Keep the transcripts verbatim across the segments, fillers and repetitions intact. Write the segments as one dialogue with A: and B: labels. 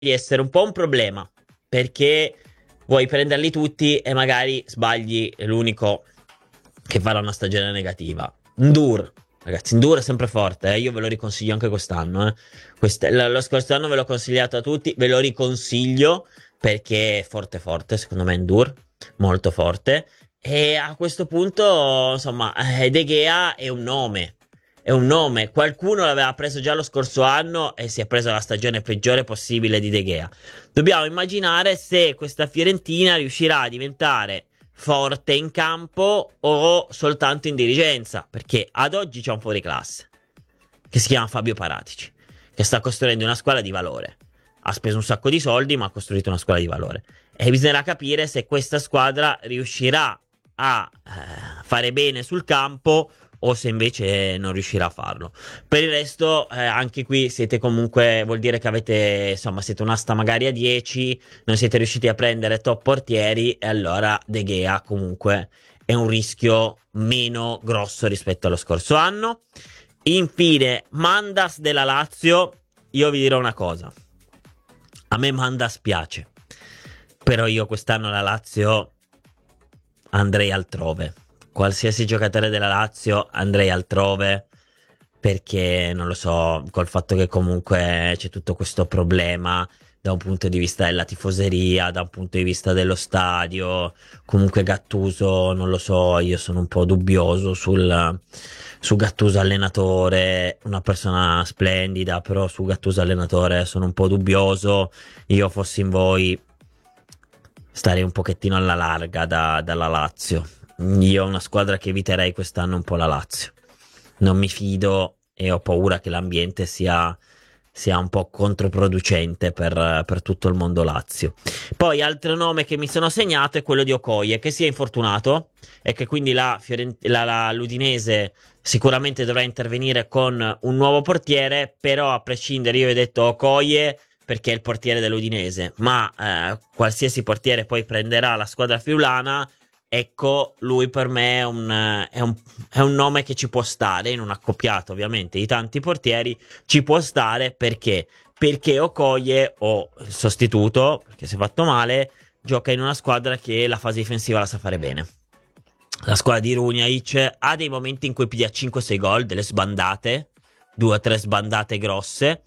A: di essere un po' un problema, perché vuoi prenderli tutti e magari sbagli l'unico che farà una stagione negativa. Ndur, ragazzi, Ndur è sempre forte, eh? Io ve lo riconsiglio anche quest'anno. Eh? Quest- l- lo scorso anno ve l'ho consigliato a tutti, ve lo riconsiglio perché è forte forte, secondo me Ndur, molto forte. E a questo punto, insomma, eh, De Gea è un nome. È un nome. Qualcuno l'aveva preso già lo scorso anno e si è preso la stagione peggiore possibile di De Gea. Dobbiamo immaginare se questa Fiorentina riuscirà a diventare forte in campo o soltanto in dirigenza, perché ad oggi c'è un fuoriclasse che si chiama Fabio Paratici, che sta costruendo una squadra di valore. Ha speso un sacco di soldi, ma ha costruito una squadra di valore. E bisognerà capire se questa squadra riuscirà a eh, fare bene sul campo o se invece non riuscirà a farlo. Per il resto, eh, anche qui siete comunque, vuol dire che avete, insomma, siete un'asta magari a dieci, non siete riusciti a prendere top portieri, e allora De Gea comunque è un rischio meno grosso rispetto allo scorso anno. Infine, Mandas della Lazio, io vi dirò una cosa. A me Mandas piace, però io quest'anno la Lazio andrei altrove. Qualsiasi giocatore della Lazio andrei altrove perché non lo so, col fatto che comunque c'è tutto questo problema da un punto di vista della tifoseria, da un punto di vista dello stadio. Comunque Gattuso, non lo so, io sono un po' dubbioso sul, su Gattuso allenatore, una persona splendida, però su Gattuso allenatore sono un po' dubbioso. Io fossi in voi starei un pochettino alla larga da- dalla Lazio. Io ho una squadra che eviterei quest'anno un po' la Lazio. Non mi fido e ho paura che l'ambiente sia, sia un po' controproducente per, per tutto il mondo Lazio. Poi altro nome che mi sono segnato è quello di Okoye, che si è infortunato e che quindi la, Fiorent- la- la- l'Udinese sicuramente dovrà intervenire con un nuovo portiere, però a prescindere io ho detto Okoye perché è il portiere dell'Udinese, ma eh, qualsiasi portiere poi prenderà la squadra friulana. Ecco, lui per me è un, eh, è un- è un nome che ci può stare in un accoppiato, ovviamente, di tanti portieri. Ci può stare perché? Perché Okoye, o il sostituto, perché si è fatto male, gioca in una squadra che la fase difensiva la sa fare bene. La squadra di Runjaic ha dei momenti in cui piglia cinque sei gol, delle sbandate, due o tre sbandate grosse,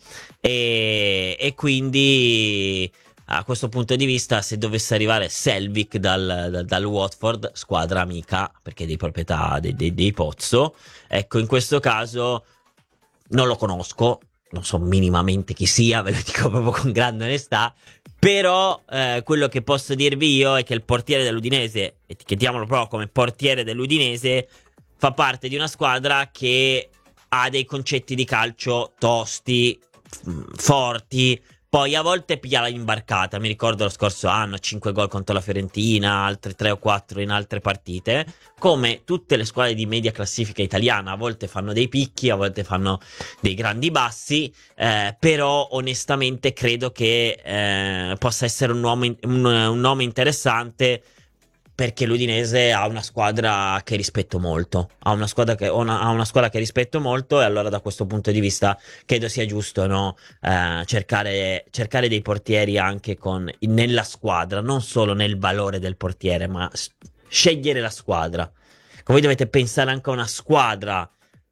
A: e, e quindi a questo punto di vista, se dovesse arrivare Selvik dal, dal- dal Watford, squadra amica, perché è di proprietà dei, dei, dei Pozzo, ecco, in questo caso non lo conosco, non so minimamente chi sia, ve lo dico proprio con grande onestà, però eh, quello che posso dirvi io è che il portiere dell'Udinese, etichettiamolo proprio come portiere dell'Udinese, fa parte di una squadra che ha dei concetti di calcio tosti, f- forti. Poi a volte piglia la imbarcata. Mi ricordo lo scorso anno, cinque gol contro la Fiorentina, altri tre o quattro in altre partite. Come tutte le squadre di media classifica italiana, a volte fanno dei picchi, a volte fanno dei grandi bassi, eh, però onestamente credo che eh, possa essere un nome, un, un nome interessante perché l'Udinese ha una squadra che rispetto molto, ha una squadra che, una, ha una squadra che rispetto molto e allora da questo punto di vista credo sia giusto, no? Eh, cercare, cercare dei portieri anche con, nella squadra, non solo nel valore del portiere, ma s- scegliere la squadra. Voi dovete pensare anche a una squadra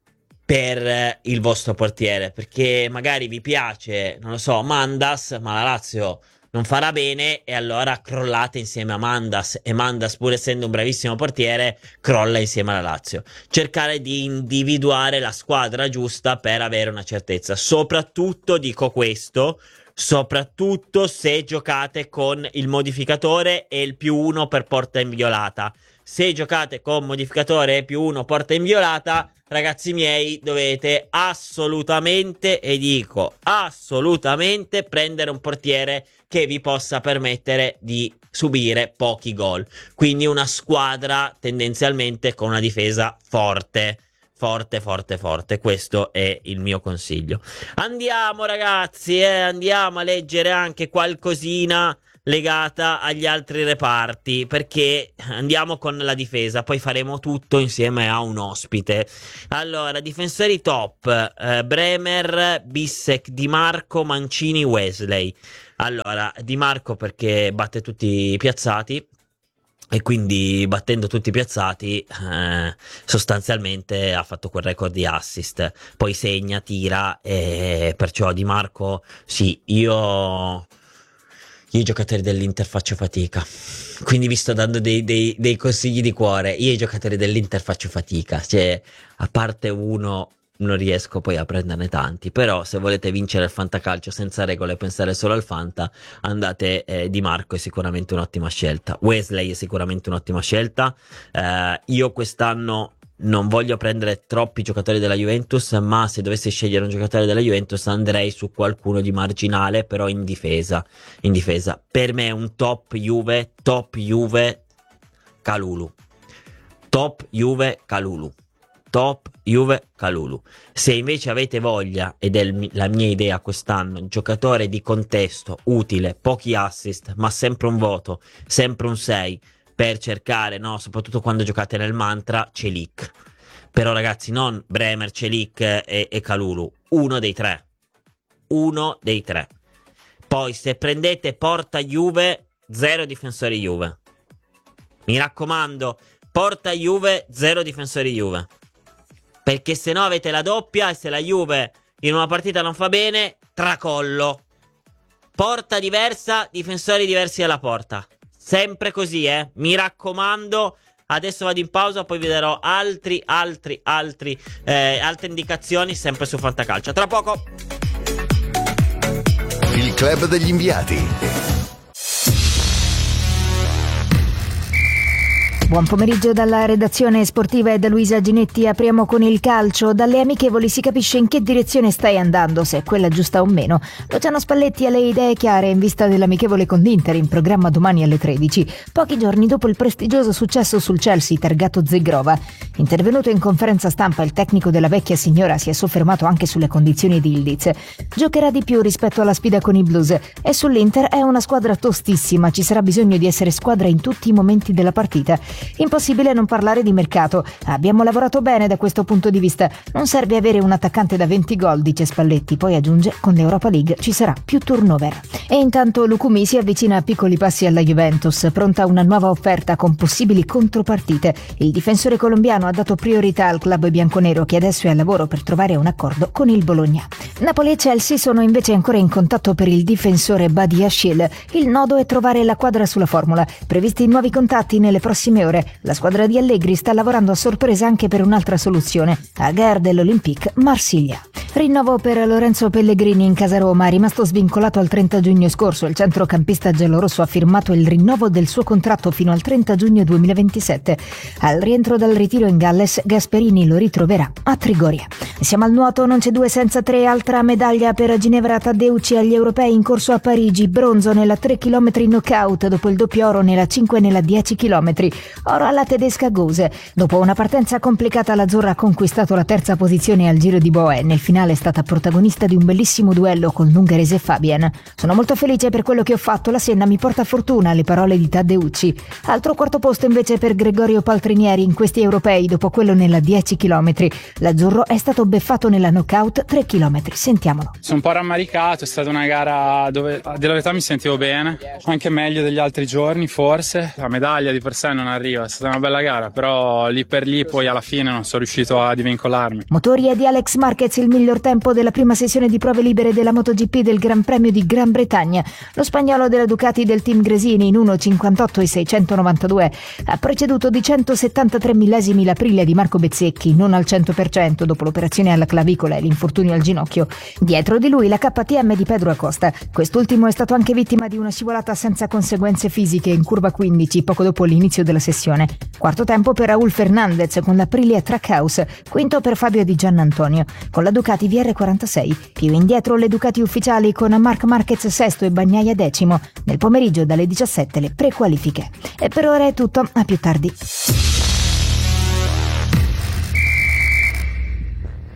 A: per eh, il vostro portiere, perché magari vi piace, non lo so, Mandas, ma la Lazio non farà bene e allora crollate insieme a Mandas e Mandas, pur essendo un bravissimo portiere, crolla insieme alla Lazio. Cercare di individuare la squadra giusta per avere una certezza. Soprattutto dico questo, soprattutto se giocate con il modificatore e il più uno per porta inviolata. Se giocate con modificatore e più uno porta inviolata, ragazzi miei, dovete assolutamente, e dico assolutamente, prendere un portiere che vi possa permettere di subire pochi gol. Quindi una squadra tendenzialmente con una difesa forte. Forte, forte, forte. Questo è il mio consiglio. Andiamo, ragazzi, eh, andiamo a leggere anche qualcosina legata agli altri reparti, perché andiamo con la difesa, poi faremo tutto insieme a un ospite. Allora, difensori top, eh, Bremer, Bissek, Di Marco, Mancini, Wesley. Allora, Di Marco perché batte tutti i piazzati e quindi battendo tutti i piazzati eh, sostanzialmente ha fatto quel record di assist, poi segna, tira e perciò Di Marco sì, io... Io ai giocatori dell'Inter faccio fatica, quindi vi sto dando dei, dei, dei consigli di cuore. Io ai giocatori dell'Inter faccio fatica, cioè a parte uno non riesco poi a prenderne tanti, però se volete vincere il fantacalcio senza regole e pensare solo al fanta, andate eh, Di Marco è sicuramente un'ottima scelta, Wesley è sicuramente un'ottima scelta, eh, io quest'anno non voglio prendere troppi giocatori della Juventus, ma se dovessi scegliere un giocatore della Juventus andrei su qualcuno di marginale, però in difesa. In difesa. Per me è un top Juve, top Juve Kalulu. Top Juve Kalulu. Top Juve Kalulu. Se invece avete voglia, ed è il, la mia idea quest'anno, un giocatore di contesto, utile, pochi assist, ma sempre un voto, sempre un sei, per cercare, no, soprattutto quando giocate nel mantra, Celik. Però ragazzi, non Bremer, Celik e, e Kalulu, uno dei tre. Uno dei tre. Poi se prendete porta Juve, zero difensori Juve. Mi raccomando, porta Juve, zero difensori Juve. Perché se no avete la doppia e se la Juve in una partita non fa bene, tracollo. Porta diversa, difensori diversi alla porta. Sempre così, eh. Mi raccomando. Adesso vado in pausa, poi vi darò altri, altri, altri, eh, altre indicazioni sempre su Fantacalcio. Tra poco.
B: Il club degli inviati.
C: Buon pomeriggio dalla redazione sportiva e da Luisa Ginetti. Apriamo con il calcio. Dalle amichevoli si capisce in che direzione stai andando, se è quella giusta o meno. Luciano Spalletti ha le idee chiare in vista dell'amichevole con l'Inter in programma domani alle tredici, pochi giorni dopo il prestigioso successo sul Chelsea targato Zegrova. Intervenuto in conferenza stampa, il tecnico della vecchia signora si è soffermato anche sulle condizioni di Ildiz. Giocherà di più rispetto alla sfida con i Blues e sull'Inter è una squadra tostissima, ci sarà bisogno di essere squadra in tutti i momenti della partita. Impossibile non parlare di mercato. Abbiamo lavorato bene da questo punto di vista. Non serve avere un attaccante da venti gol, dice Spalletti. Poi aggiunge, con l'Europa League ci sarà più turnover. E intanto Lukumi si avvicina a piccoli passi alla Juventus, pronta una nuova offerta con possibili contropartite. Il difensore colombiano ha dato priorità al club bianconero, che adesso è al lavoro per trovare un accordo con il Bologna. Napoli e Chelsea sono invece ancora in contatto per il difensore Badiashile. Il nodo è trovare la quadra sulla formula. Previsti nuovi contatti nelle prossime ore. La squadra di Allegri sta lavorando a sorpresa anche per un'altra soluzione, a gare dell'Olympique Marsiglia. Rinnovo per Lorenzo Pellegrini in casa Roma, rimasto svincolato al trenta giugno scorso. Il centrocampista giallorosso ha firmato il rinnovo del suo contratto fino al trenta giugno duemilaventisette. Al rientro dal ritiro in Galles, Gasperini lo ritroverà a Trigoria. Siamo al nuoto, non c'è due senza tre, altra medaglia per Ginevra Taddeucci agli europei in corso a Parigi, bronzo nella tre chilometri knockout dopo il doppio oro nella cinque e nella dieci chilometri. Oro alla tedesca Gose. Dopo una partenza complicata, l'azzurra ha conquistato la terza posizione al Giro di Boe. Nel finale è stata protagonista di un bellissimo duello con l'ungherese Fabian. Sono molto felice per quello che ho fatto, la Senna mi porta fortuna, le parole di Taddeucci. Altro quarto posto invece per Gregorio Paltrinieri in questi europei dopo quello nella dieci chilometri. L'azzurro è stato beffato nella knockout tre chilometri. Sentiamolo.
D: Sono un po' rammaricato, è stata una gara dove a dire la verità mi sentivo bene, anche meglio degli altri giorni forse. La medaglia di per sé non arriva, è stata una bella gara, però lì per lì poi alla fine non sono riuscito a divincolarmi.
C: Motori è di Alex Marquez il miglior tempo della prima sessione di prove libere della MotoGP del Gran Premio di Gran Bretagna. Lo spagnolo della Ducati del team Gresini in uno cinquantotto e seicentonovantadue ha preceduto di centosettantatré millesimi l'Aprilia di Marco Bezzecchi, non al cento per cento dopo l'operazione alla clavicola e l'infortunio al ginocchio. Dietro di lui la K T M di Pedro Acosta. Quest'ultimo è stato anche vittima di una scivolata senza conseguenze fisiche in curva quindici poco dopo l'inizio della sessione. Quarto tempo per Raúl Fernandez con l'Aprilia Trackhouse, quinto per Fabio Di Giannantonio con la Ducati V R quarantasei. Più indietro le Ducati ufficiali con Marc Marquez sesto e Bagnaia decimo. Nel pomeriggio dalle diciassette le prequalifiche. E per ora è tutto, a più tardi.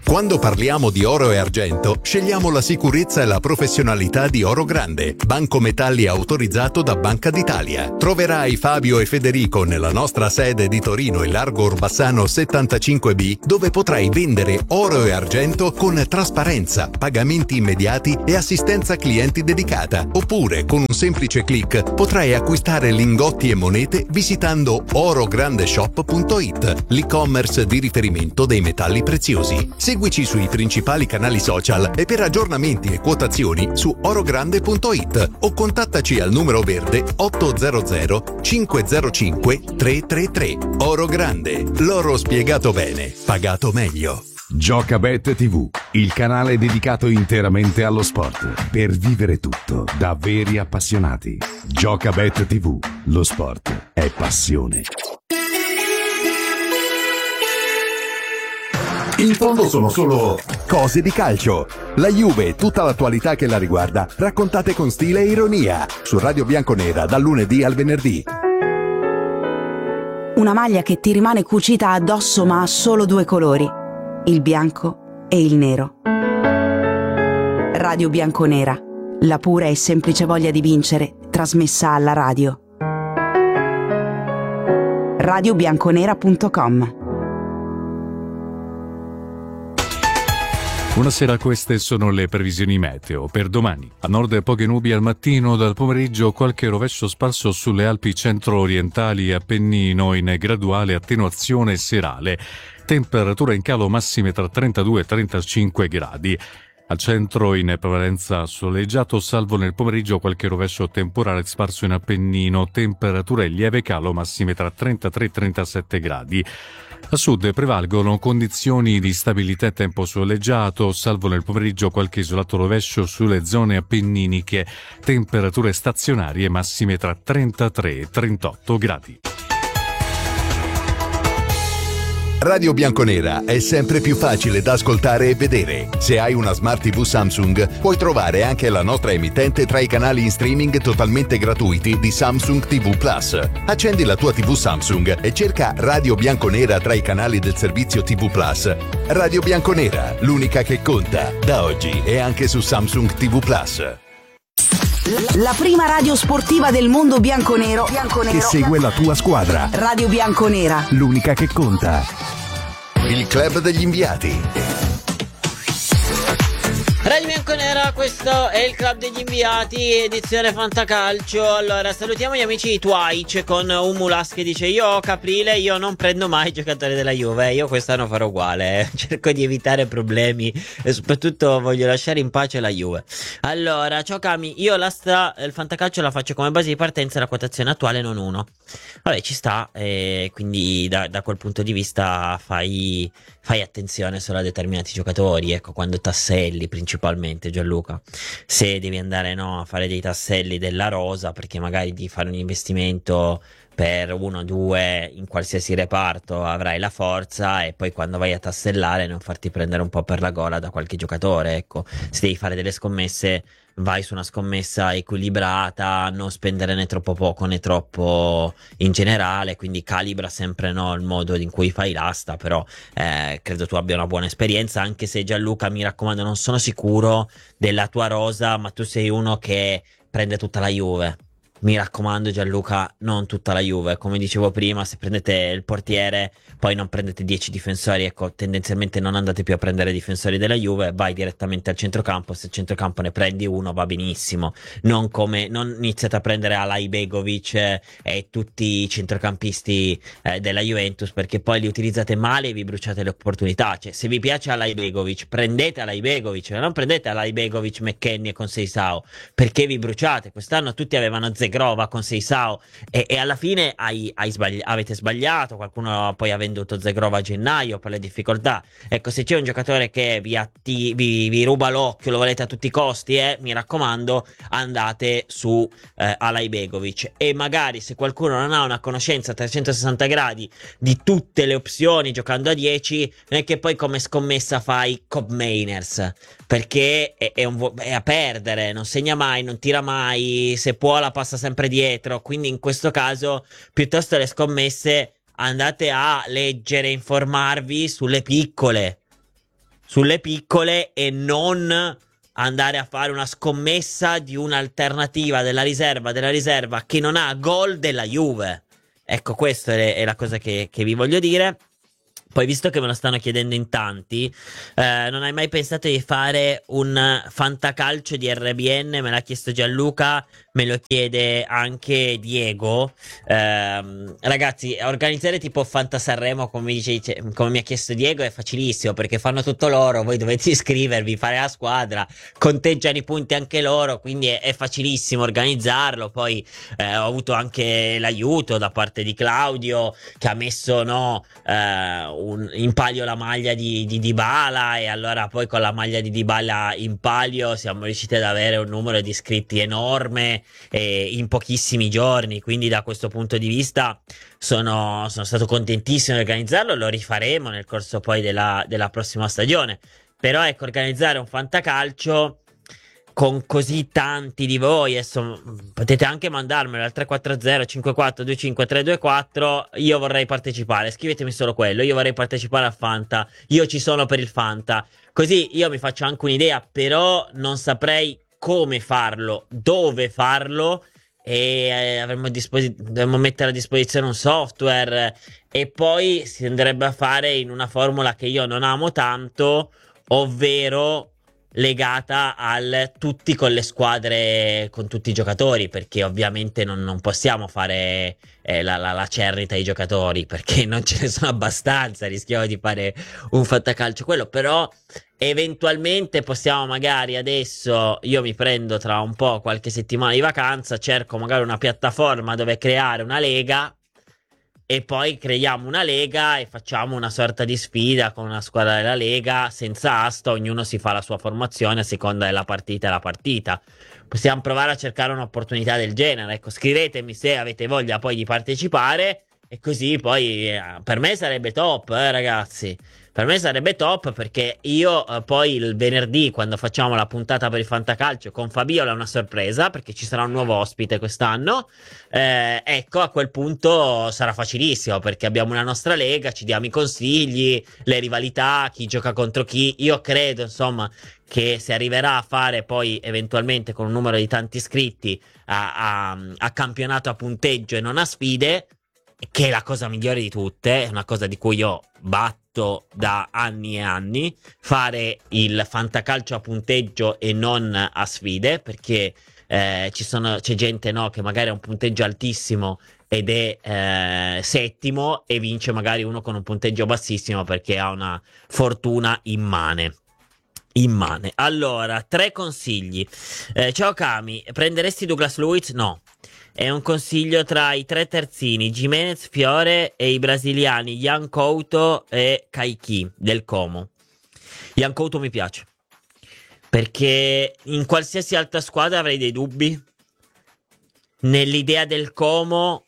B: Quando parliamo di oro e argento, scegliamo la sicurezza e la professionalità di Oro Grande, banco metalli autorizzato da Banca d'Italia. Troverai Fabio e Federico nella nostra sede di Torino in Largo Orbassano settantacinque B, dove potrai vendere oro e argento con trasparenza, pagamenti immediati e assistenza clienti dedicata. Oppure, con un semplice click, potrai acquistare lingotti e monete visitando orograndeshop punto it, l'e-commerce di riferimento dei metalli preziosi. Seguici sui principali canali social e per aggiornamenti e quotazioni su orogrande punto it o contattaci al numero verde ottocento cinquecentocinque trecentotrentantre. Oro Grande, l'oro spiegato bene, pagato meglio.
E: Giocabet tivù, il canale dedicato interamente allo sport, per vivere tutto da veri appassionati. Giocabet tivù, lo sport è passione.
B: In fondo sono solo cose di calcio. La Juve e tutta l'attualità che la riguarda, raccontate con stile e ironia, su Radio Bianconera dal lunedì al venerdì.
F: Una maglia che ti rimane cucita addosso ma ha solo due colori, il bianco e il nero. Radio Bianconera, la pura e semplice voglia di vincere, trasmessa alla radio. radio bianconera punto com.
G: Buonasera, queste sono le previsioni meteo per domani. A nord poche nubi al mattino, dal pomeriggio qualche rovescio sparso sulle Alpi centro-orientali e Appennino in graduale attenuazione serale. Temperature in calo massime tra trentadue e trentacinque gradi. Al centro in prevalenza soleggiato, salvo nel pomeriggio qualche rovescio temporale sparso in Appennino. Temperature in lieve calo massime tra trentatré e trentasette gradi. A sud prevalgono condizioni di stabilità e tempo soleggiato, salvo nel pomeriggio qualche isolato rovescio sulle zone appenniniche. Temperature stazionarie massime tra trentatré e trentotto gradi.
B: Radio Bianconera è sempre più facile da ascoltare e vedere. Se hai una Smart tivù Samsung, puoi trovare anche la nostra emittente tra i canali in streaming totalmente gratuiti di Samsung tivù Plus. Accendi la tua tivù Samsung e cerca Radio Bianconera tra i canali del servizio tivù Plus. Radio Bianconera, l'unica che conta, da oggi e anche su Samsung tivù Plus.
F: La prima radio sportiva del mondo bianconero, bianconero
E: Che segue la tua squadra.
F: Radio Bianconera,
E: L'unica che conta.
B: Il club degli inviati.
A: Radio Bianconera, questo è il Club degli Inviati, edizione Fantacalcio. Allora, salutiamo gli amici di Twitch con Umulas che dice: io Caprile, io non prendo mai giocatori della Juve, io quest'anno farò uguale, eh. Cerco di evitare problemi e soprattutto voglio lasciare in pace la Juve. Allora, ciao Cami, io la sta, il Fantacalcio la faccio come base di partenza, la quotazione attuale non uno. Vabbè, ci sta, eh, quindi da, da quel punto di vista fai, fai attenzione solo a determinati giocatori, ecco, quando tasselli principalmente, Gianluca. Se devi andare, no, a fare dei tasselli della rosa, perché magari di fare un investimento per uno o due in qualsiasi reparto avrai la forza, e poi quando vai a tassellare non farti prendere un po' per la gola da qualche giocatore, ecco. Se devi fare delle scommesse, vai su una scommessa equilibrata, non spendere né troppo poco né troppo in generale, quindi calibra sempre, no, il modo in cui fai l'asta, però eh, credo tu abbia una buona esperienza, anche se Gianluca, mi raccomando, non sono sicuro della tua rosa, ma tu sei uno che prende tutta la Juve. Mi raccomando Gianluca, non tutta la Juve, come dicevo prima, se prendete il portiere poi non prendete dieci difensori, ecco, tendenzialmente non andate più a prendere difensori della Juve, vai direttamente al centrocampo, se al centrocampo ne prendi uno va benissimo, non come, non iniziate a prendere Alay Begovic eh, e tutti i centrocampisti eh, della Juventus, perché poi li utilizzate male e vi bruciate le opportunità. Cioè, se vi piace Alay Begovic, prendete Alay Begovic, non prendete Alay Begovic, McKennie con Seisao, perché vi bruciate. Quest'anno tutti avevano Zegrova con Seisao e, e alla fine hai, hai sbagli- avete sbagliato, qualcuno poi ha venduto Zegrova a gennaio per le difficoltà. Ecco, se c'è un giocatore che vi, atti- vi, vi ruba l'occhio, lo volete a tutti i costi, eh, mi raccomando, andate su eh, Alay Begovic, e magari se qualcuno non ha una conoscenza a trecentosessanta gradi di tutte le opzioni giocando a dieci, non è che poi come scommessa fai Cobb Mainers, perché è, è, un, è a perdere, non segna mai, non tira mai, se può la passa sempre dietro, quindi in questo caso piuttosto le scommesse andate a leggere, informarvi sulle piccole, sulle piccole e non andare a fare una scommessa di un'alternativa della riserva della riserva che non ha gol della Juve. Ecco, questa è, è la cosa che, che vi voglio dire. Poi, visto che me lo stanno chiedendo in tanti, eh, non hai mai pensato di fare un fantacalcio di R B N? Me l'ha chiesto Gianluca, me lo chiede anche Diego. Eh, ragazzi, organizzare tipo Fanta Sanremo, come, dice, come mi ha chiesto Diego, è facilissimo, perché fanno tutto loro, voi dovete iscrivervi, fare la squadra, conteggiano i punti anche loro, quindi è, è facilissimo organizzarlo. Poi eh, ho avuto anche l'aiuto da parte di Claudio, che ha messo, no, eh, un, in palio la maglia di, di Dybala, e allora poi con la maglia di Dybala in palio siamo riusciti ad avere un numero di iscritti enorme e in pochissimi giorni, quindi da questo punto di vista sono, sono stato contentissimo di organizzarlo. Lo rifaremo nel corso poi della, della prossima stagione, però ecco, organizzare un fantacalcio con così tanti di voi, adesso potete anche mandarmelo al tre quattro zero cinque quattro due cinque tre due quattro, io vorrei partecipare, scrivetemi solo quello, io vorrei partecipare al Fanta, io ci sono per il Fanta, così io mi faccio anche un'idea, però non saprei come farlo, dove farlo, e eh, avremmo, disposi- dovremmo mettere a disposizione un software, e poi si andrebbe a fare in una formula che io non amo tanto, ovvero legata al tutti con le squadre, con tutti i giocatori, perché ovviamente non, non possiamo fare eh, la, la, la cernita ai giocatori, perché non ce ne sono abbastanza, rischiamo di fare un fantacalcio quello. Però eventualmente possiamo, magari adesso io mi prendo tra un po' qualche settimana di vacanza, cerco magari una piattaforma dove creare una lega, e poi creiamo una lega e facciamo una sorta di sfida con una squadra della lega senza asta, ognuno si fa la sua formazione a seconda della partita e la partita. Possiamo provare a cercare un'opportunità del genere, ecco, scrivetemi se avete voglia poi di partecipare, e così poi eh, per me sarebbe top, eh, ragazzi. Per me sarebbe top, perché io eh, poi il venerdì, quando facciamo la puntata per il fantacalcio con Fabiola, è una sorpresa, perché ci sarà un nuovo ospite quest'anno. Eh, ecco, a quel punto sarà facilissimo, perché abbiamo una nostra lega, ci diamo i consigli, le rivalità, chi gioca contro chi. Io credo, insomma, che si arriverà a fare poi eventualmente, con un numero di tanti iscritti, a, a, a campionato a punteggio e non a sfide, che è la cosa migliore di tutte, è una cosa di cui io batto da anni e anni, fare il fantacalcio a punteggio e non a sfide, perché eh, ci sono, c'è gente, no, che magari ha un punteggio altissimo ed è eh, settimo, e vince magari uno con un punteggio bassissimo perché ha una fortuna immane. Immane. Allora, tre consigli. Eh, ciao Cami, prenderesti Douglas Luiz? No. È un consiglio tra i tre terzini, Gimenez, Fiore, e i brasiliani Yan Couto e Caicchi del Como. Yan Couto mi piace, perché in qualsiasi altra squadra avrei dei dubbi. Nell'idea del Como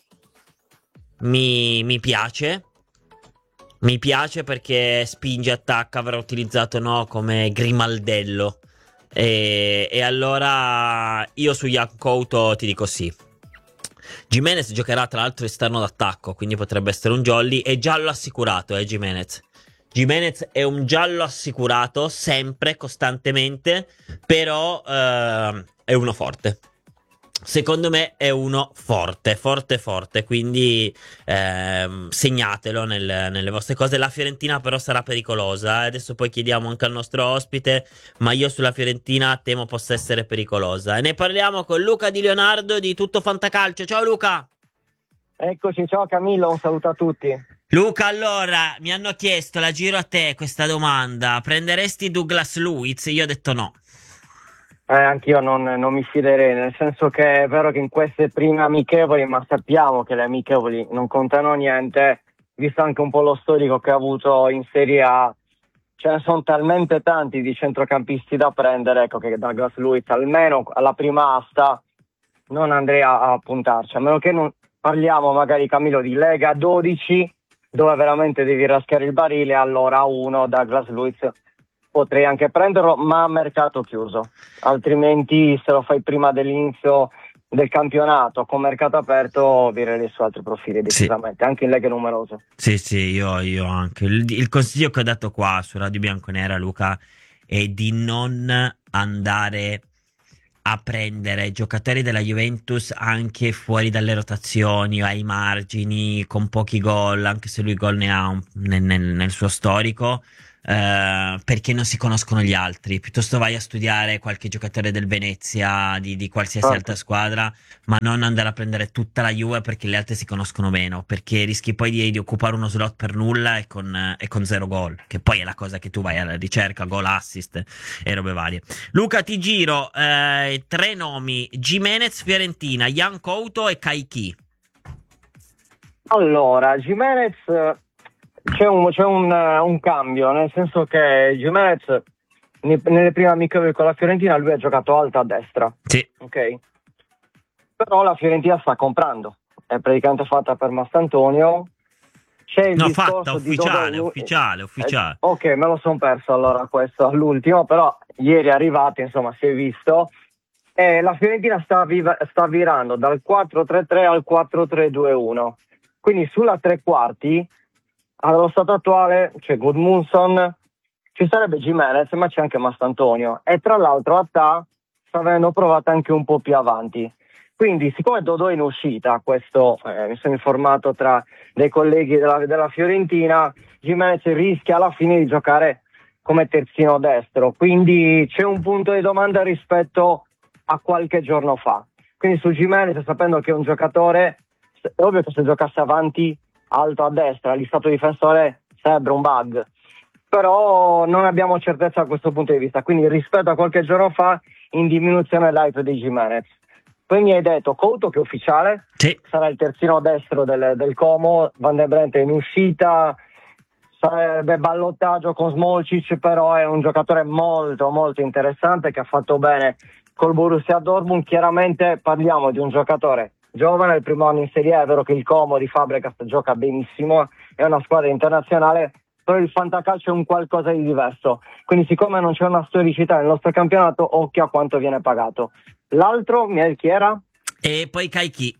A: mi, mi piace. Mi piace perché spinge, attacca, avrà utilizzato, no, come Grimaldello. E, e allora io su Yan Couto ti dico sì. Gimenez giocherà tra l'altro esterno d'attacco, quindi potrebbe essere un jolly. È giallo assicurato, eh, Gimenez. Gimenez è un giallo assicurato, sempre, costantemente, però eh, è uno forte. Secondo me è uno forte, forte, forte, quindi ehm, segnatelo nel, nelle vostre cose. La Fiorentina però sarà pericolosa, eh? Adesso poi chiediamo anche al nostro ospite, ma io sulla Fiorentina temo possa essere pericolosa. E ne parliamo con Luca Di Leonardo di Tutto Fantacalcio. Ciao Luca!
H: Eccoci, ciao Camillo, un saluto a tutti.
A: Luca, allora, mi hanno chiesto, la giro a te questa domanda: prenderesti Douglas Luiz? Io ho detto no.
H: Eh, anch'io non, non mi fiderei, nel senso che è vero che in queste prime amichevoli, ma sappiamo che le amichevoli non contano niente, visto anche un po' lo storico che ha avuto in Serie A, ce ne sono talmente tanti di centrocampisti da prendere, ecco, che Douglas Luiz almeno alla prima asta non andrei a, a puntarci, a meno che non parliamo magari, Camillo, di Lega dodici, dove veramente devi raschiare il barile, allora uno Douglas Luiz potrei anche prenderlo, ma a mercato chiuso, altrimenti se lo fai prima dell'inizio del campionato con mercato aperto virerei su altri profili decisamente, sì. Anche in leghe numerose.
A: Sì, sì, io, io anche. Il, il consiglio che ho dato qua su Radio Bianconera, Luca, è di non andare a prendere giocatori della Juventus anche fuori dalle rotazioni o ai margini con pochi gol, anche se lui gol ne ha un, nel, nel, nel suo storico, eh, perché non si conoscono gli altri. Piuttosto vai a studiare qualche giocatore del Venezia, di, di qualsiasi
H: Ah.
A: altra squadra, ma non andare a prendere tutta la Juve perché le altre si conoscono meno, perché rischi poi di, di occupare uno slot per nulla e con, e con zero gol, che poi è la cosa che tu vai alla ricerca, gol, assist e robe varie. Luca, ti giro eh, tre nomi: Gimenez, Fiorentina, Jan Couto e Kaiki.
H: Allora, Gimenez, c'è un, c'è un, un cambio, nel senso che Gimenez ne- nelle prime amichevoli con la Fiorentina lui ha giocato alta a destra,
A: Sì.
H: ok? Però la Fiorentina sta comprando, è praticamente fatta per Mastantonio. C'è il
A: No,
H: discorso
A: fatta,
H: di
A: ufficiale,
H: dove-
A: ufficiale, ufficiale.
H: Eh, ok, me lo son perso allora questo all'ultimo, però ieri è arrivato, insomma, si è visto. E la Fiorentina sta, viva- sta virando dal quattro tre tre al quattro tre due uno. Quindi sulla tre quarti, allo stato attuale, c'è Gudmundsson, ci sarebbe Gimenez, ma c'è anche Mastantonio. E tra l'altro Attà sta avendo provato anche un po' più avanti. Quindi, siccome Dodò è in uscita, questo eh, mi sono informato tra dei colleghi della, della Fiorentina, Gimenez rischia alla fine di giocare come terzino destro. Quindi c'è un punto di domanda rispetto a qualche giorno fa. Quindi su Gimenez, sapendo che è un giocatore, è ovvio che se giocasse avanti alto a destra, lì stato difensore sarebbe un bug. Però non abbiamo certezza da questo punto di vista. Quindi rispetto a qualche giorno fa, in diminuzione l'hype di Gimenez. Poi mi hai detto Couto, che è ufficiale,
A: Sì.
H: sarà il terzino destro del, del Como, Van de Brent è in uscita, sarebbe ballottaggio con Smolcic, però è un giocatore molto molto interessante che ha fatto bene col Borussia Dortmund. Chiaramente parliamo di un giocatore giovane, il primo anno in Serie A, è vero che il Como di Fabregas gioca benissimo, è una squadra internazionale, però il fantacalcio è un qualcosa di diverso, quindi siccome non c'è una storicità nel nostro campionato, occhio a quanto viene pagato. L'altro, Miel, chi era?
A: E poi Kaiki.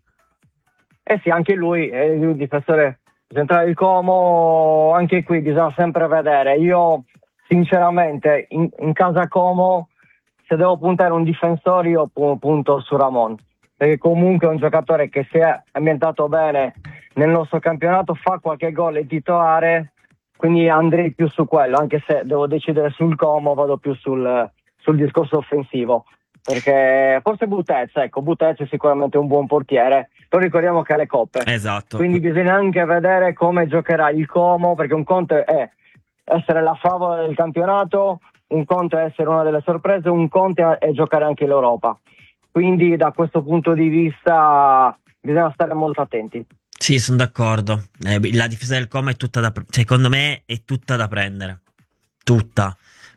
H: Eh sì, anche lui è il difensore centrale del Como, anche qui bisogna sempre vedere. Io sinceramente in, in casa Como, se devo puntare un difensore, io punto su Ramon, perché comunque è un giocatore che si è ambientato bene nel nostro campionato, fa qualche gol, è titolare, quindi andrei più su quello, anche se devo decidere sul Como, vado più sul, sul discorso offensivo. Perché forse Butez, ecco, Butez è sicuramente un buon portiere, però ricordiamo che ha le coppe.
A: Esatto.
H: Quindi bisogna anche vedere come giocherà il Como, perché un conto è essere la favola del campionato, un conto è essere una delle sorprese, un conto è giocare anche l'Europa. Quindi da questo punto di vista bisogna stare molto attenti.
A: Sì, sono d'accordo. Eh, la difesa del Como è tutta da, secondo me è tutta da prendere. Tutta.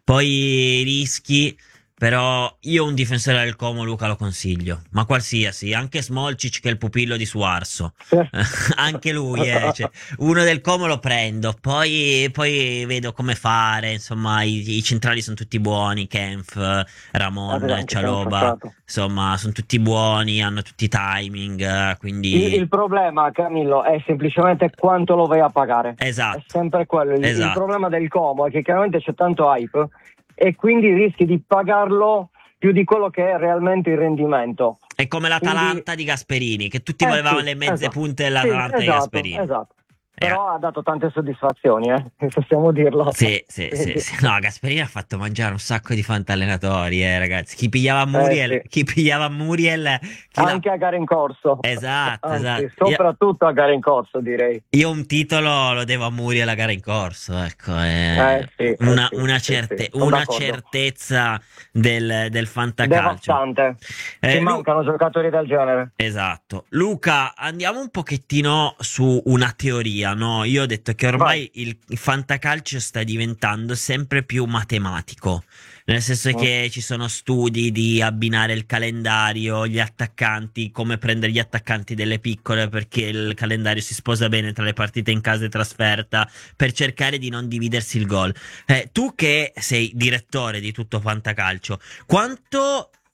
A: Poi rischi. Però io un difensore del Como, Luca, lo consiglio, ma qualsiasi, anche Smolcic che è il pupillo di Suarso, anche lui, eh, cioè, uno del Como lo prendo, poi, poi vedo come fare, insomma i, i centrali sono tutti buoni, Kempf, Ramon,
H: Ah,
A: Cialoba, insomma sono tutti buoni, hanno tutti i timing, quindi...
H: Il, il problema, Camillo, è semplicemente quanto lo vai a pagare.
A: Esatto.
H: È sempre quello, il,
A: Esatto.
H: il problema del Como è che chiaramente c'è tanto hype, e quindi rischi di pagarlo più di quello che è realmente il rendimento.
A: È come l'Atalanta
H: Quindi...
A: di Gasperini, che tutti
H: eh,
A: volevano
H: sì,
A: le mezze
H: esatto.
A: punte dell'Atalanta
H: sì,
A: di
H: esatto,
A: Gasperini.
H: Esatto.
A: Eh.
H: Però ha dato tante soddisfazioni, eh, possiamo dirlo.
A: Sì, sì, sì, sì. No, Gasperini ha fatto mangiare un sacco di fantallenatori, eh, ragazzi. Chi pigliava Muriel,
H: Eh, sì.
A: chi pigliava Muriel, chi
H: anche
A: la...
H: a gare in corso.
A: Esatto,
H: Anzi,
A: esatto.
H: soprattutto io... a gare in corso, direi.
A: Io un titolo lo devo a Muriel la gara in corso, ecco, eh,
H: eh, sì,
A: una,
H: eh, sì,
A: una,
H: sì,
A: certe...
H: sì,
A: una certezza del, del fantacalcio.
H: Devastante.
A: Eh,
H: Ci
A: Lu...
H: mancano giocatori del genere.
A: Esatto. Luca, andiamo un pochettino su una teoria, no? Io ho detto che ormai
H: Vai.
A: il fantacalcio sta diventando sempre più matematico, nel senso
H: Mm.
A: che ci sono studi di abbinare il calendario, gli attaccanti, come prendere gli attaccanti delle piccole perché il calendario si sposa bene tra le partite in casa e trasferta, per cercare di non dividersi il gol. Eh, tu che sei direttore di tutto fantacalcio, quanto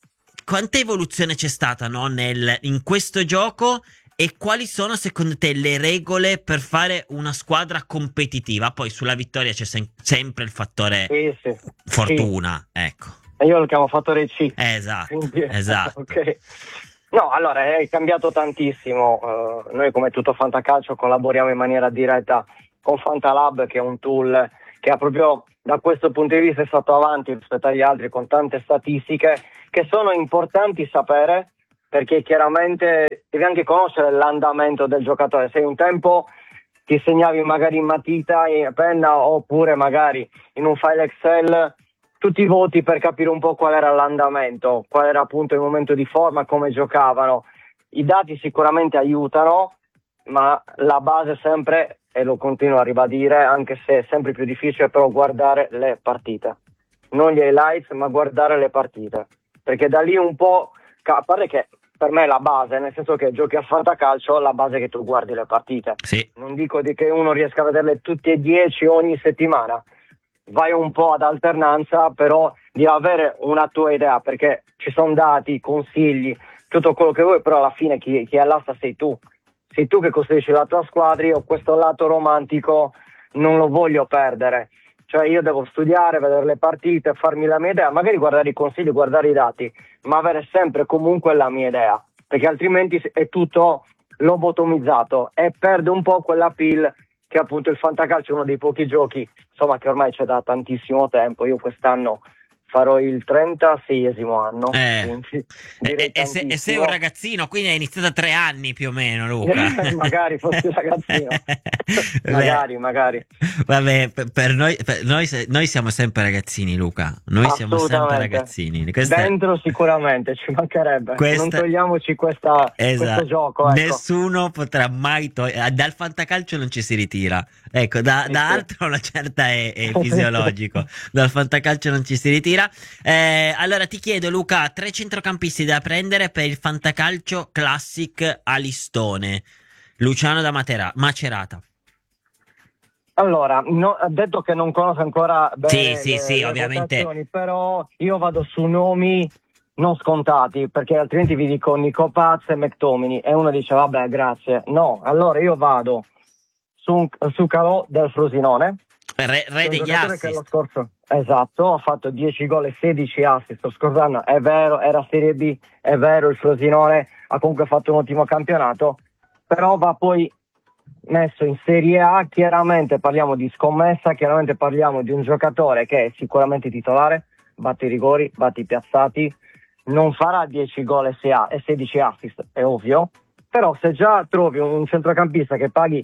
A: quanta evoluzione c'è stata, no, nel, in questo gioco, e quali sono secondo te le regole per fare una squadra competitiva? Poi sulla vittoria c'è sem- sempre il fattore
H: sì, sì.
A: fortuna, sì. Ecco.
H: E io lo chiamo fattore C.
A: Esatto,
H: Quindi,
A: esatto.
H: Okay. No, allora è cambiato tantissimo. Uh, noi come tutto Fantacalcio collaboriamo in maniera diretta con Fantalab, che è un tool che ha proprio da questo punto di vista è stato avanti rispetto agli altri, con tante statistiche che sono importanti sapere, perché chiaramente devi anche conoscere l'andamento del giocatore. Se un tempo ti segnavi magari in matita, in penna, oppure magari in un file Excel tutti i voti per capire un po' qual era l'andamento, qual era appunto il momento di forma, come giocavano. I dati sicuramente aiutano, ma la base sempre, e lo continuo a ribadire, anche se è sempre più difficile, però guardare le partite. Non gli highlights, ma guardare le partite. Perché da lì un po', a parte che per me è la base, nel senso che giochi a fantacalcio, la base è che tu guardi le partite.
A: Sì.
H: Non dico di che uno riesca a vederle tutte e dieci ogni settimana. Vai un po' ad alternanza, però di avere una tua idea, perché ci sono dati, consigli, tutto quello che vuoi, però alla fine chi, chi è all'asta sei tu. Sei tu che costruisci la tua squadra. Io questo lato romantico non lo voglio perdere. Cioè io devo studiare, vedere le partite, farmi la mia idea, magari guardare i consigli, guardare i dati, ma avere sempre comunque la mia idea, perché altrimenti è tutto lobotomizzato e perde un po' quella appeal che appunto il fantacalcio è uno dei pochi giochi, insomma, che ormai c'è da tantissimo tempo. Io quest'anno farò il trentaseiesimo anno.
A: Eh.
H: Quindi,
A: e, e, se, e sei un ragazzino, quindi hai iniziato a tre anni più o meno, Luca.
H: Magari fossi ragazzino. magari,
A: Beh,
H: magari.
A: Vabbè, per, per noi, per noi, noi siamo sempre ragazzini, Luca. Noi siamo sempre ragazzini. Questa...
H: Dentro sicuramente, ci mancherebbe.
A: Questa...
H: Non togliamoci questa,
A: esatto.
H: questo gioco. Ecco.
A: Nessuno potrà mai togliere. Dal fantacalcio non ci si ritira. Ecco, da,
H: sì,
A: da
H: sì.
A: altro una certa è, è fisiologico. Dal fantacalcio non ci si ritira. Eh, allora ti chiedo, Luca, tre centrocampisti da prendere per il fantacalcio classic a listone. Luciano da Matera- Macerata.
H: Allora, no, ha detto che non conosco ancora bene
A: sì, sì,
H: le,
A: sì,
H: le
A: ovviamente.
H: Però io vado su nomi non scontati, perché altrimenti vi dico Nico Paz e McTominay e uno dice vabbè grazie. No, allora io vado su, su Calò del Frosinone.
A: Re, re degli assist.
H: Che lo scorso, esatto, ha fatto dieci gol e sedici assist lo scorso anno, è vero, era Serie B, è vero, il Frosinone ha comunque fatto un ottimo campionato, però va poi messo in Serie A. Chiaramente parliamo di scommessa, chiaramente parliamo di un giocatore che è sicuramente titolare, batte i rigori, batte i piazzati, non farà dieci gol e sedici assist, è ovvio, però se già trovi un centrocampista che paghi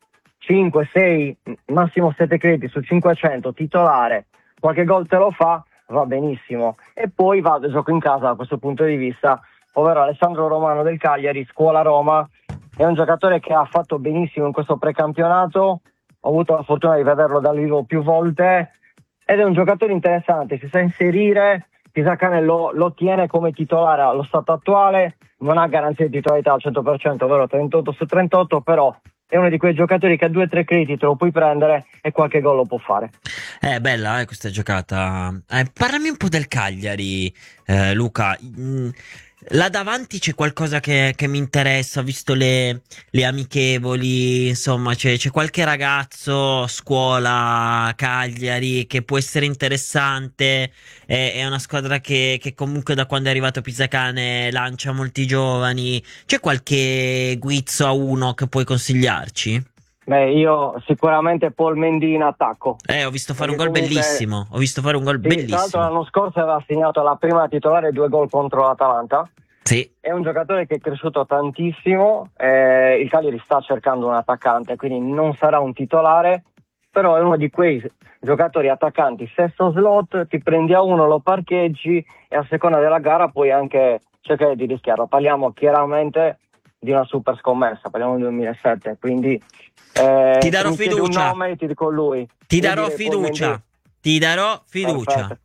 H: cinque, sei, massimo sette crediti su cinquecento, titolare, qualche gol te lo fa, va benissimo. E poi vado, gioco in casa da questo punto di vista, ovvero Alessandro Romano del Cagliari, scuola Roma, è un giocatore che ha fatto benissimo in questo precampionato, ho avuto la fortuna di vederlo dal vivo più volte, ed è un giocatore interessante, si sa inserire, Pisacane lo, lo tiene come titolare allo stato attuale, non ha garanzia di titolarità al cento per cento, ovvero trentotto su trentotto, però è uno di quei giocatori che a due o tre crediti te lo puoi prendere e qualche gol lo può fare.
A: È bella eh, questa giocata. Eh, parlami un po' del Cagliari, eh, Luca. Mm, là davanti c'è qualcosa che, che mi interessa, ho visto le, le amichevoli, insomma c'è, c'è qualche ragazzo, scuola, Cagliari, che può essere interessante. È, è una squadra che, che comunque da quando è arrivato Pisacane lancia molti giovani. C'è qualche guizzo a uno che puoi consigliarci?
H: Beh, io sicuramente Paul Mendy in attacco.
A: Eh, ho visto fare
H: Perché
A: un gol
H: comunque...
A: bellissimo. Ho visto fare un gol
H: sì,
A: bellissimo.
H: Tra l'altro l'anno scorso aveva segnato la prima titolare due gol contro l'Atalanta.
A: Sì.
H: È un giocatore che è cresciuto tantissimo. Eh, il Cagliari sta cercando un attaccante, quindi non sarà un titolare, però è uno di quei giocatori attaccanti. Sesto slot, ti prendi a uno, lo parcheggi e a seconda della gara puoi anche cercare di rischiarlo. Parliamo chiaramente di una super scommessa, parliamo del duemilasette, quindi eh,
A: ti darò fiducia.
H: Un nome, ti dico lui.
A: Ti darò fiducia. Ti darò fiducia.
H: Perfetto.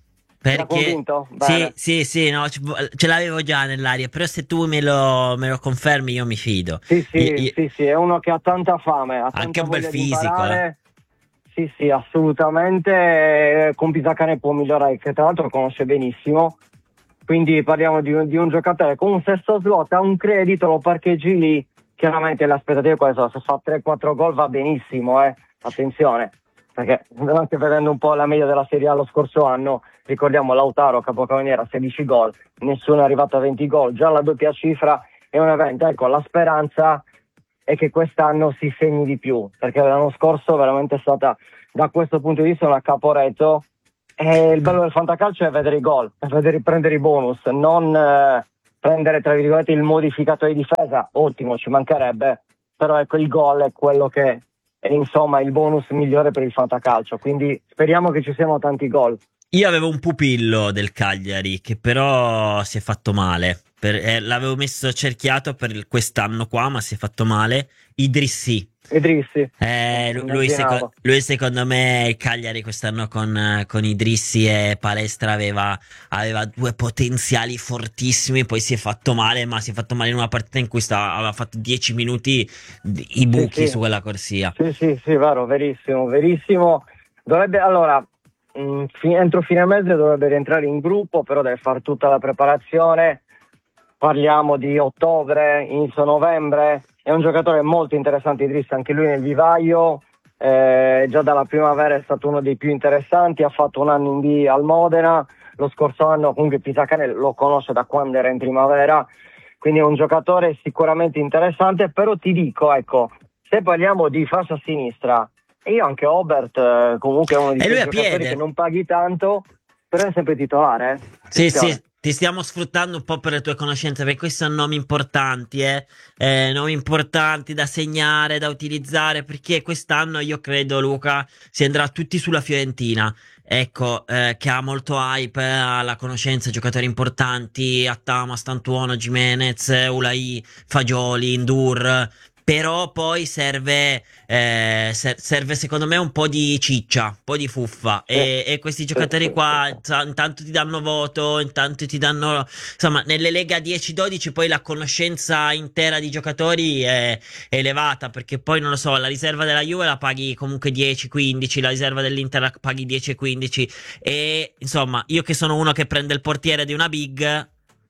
A: Perché sì, sì, sì, no, ce l'avevo già nell'aria, però se tu me lo, me lo confermi io mi fido.
H: Sì, sì,
A: io, io...
H: sì, sì, è uno che ha tanta fame, ha
A: anche un bel
H: fisico.
A: fisico. Eh.
H: Sì, sì, assolutamente. Con Pisacane può migliorare, che tra l'altro lo conosce benissimo. quindi parliamo di un, di un giocatore con un sesto slot, ha un credito, lo parcheggi lì, chiaramente le aspettative quali sono? Se fa tre quattro gol va benissimo, eh? Attenzione, perché anche vedendo un po' la media della Serie A lo scorso anno, ricordiamo Lautaro capocannoniere sedici gol, nessuno è arrivato a venti gol, già la doppia cifra è un evento. Ecco, la speranza è che quest'anno si segni di più, perché l'anno scorso veramente è stata da questo punto di vista una Caporetto. E il bello del fantacalcio è vedere i gol, è vedere, prendere i bonus, non eh, prendere tra virgolette il modificato di difesa. Ottimo, ci mancherebbe, però ecco, il gol è quello che è insomma il bonus migliore per il fantacalcio, quindi speriamo che ci siano tanti gol.
A: Io avevo un pupillo del Cagliari che però si è fatto male. Per, eh, l'avevo messo cerchiato per quest'anno qua, ma si è fatto male. Idrissi.
H: Idrissi.
A: Eh, lui, seco- lui secondo me il Cagliari quest'anno con, con Idrissi e Palestra aveva, aveva due potenziali fortissimi, poi si è fatto male, ma si è fatto male in una partita in cui stava, aveva fatto dieci minuti i buchi
H: sì, sì.
A: su quella corsia.
H: Sì, sì, sì, vero, verissimo, verissimo. Dovrebbe, allora, mh, fi- entro fine mese dovrebbe rientrare in gruppo, però deve fare tutta la preparazione. Parliamo di ottobre, inizio novembre. È un giocatore molto interessante, Idriss, anche lui nel vivaio, eh, già dalla primavera è stato uno dei più interessanti, ha fatto un anno in B al Modena, lo scorso anno comunque Pisacane lo conosce da quando era in primavera, quindi è un giocatore sicuramente interessante, però ti dico, ecco, se parliamo di fascia sinistra, e io anche Obert eh, comunque è uno di quei giocatori
A: piede.
H: che non paghi tanto, però è sempre titolare. Eh?
A: Sì,
H: Attenzione.
A: sì. Ti stiamo sfruttando un po' per le tue conoscenze, perché questi sono nomi importanti, eh? Eh, nomi importanti da segnare, da utilizzare, perché quest'anno io credo, Luca, si andrà tutti sulla Fiorentina. Ecco, eh, che ha molto hype, eh, ha la conoscenza, giocatori importanti, Attama, Stantuono, Gimenez, Ulai, Fagioli, Indur. Però poi serve, eh, ser- serve secondo me un po' di ciccia, un po' di fuffa. E, e questi giocatori qua sa- intanto ti danno voto, intanto ti danno. Insomma, nelle leghe a dieci dodici poi la conoscenza intera di giocatori è, è elevata. Perché poi non lo so, la riserva della Juve la paghi comunque dieci quindici, la riserva dell'Inter la paghi dieci quindici. E insomma, io che sono uno che prende il portiere di una big.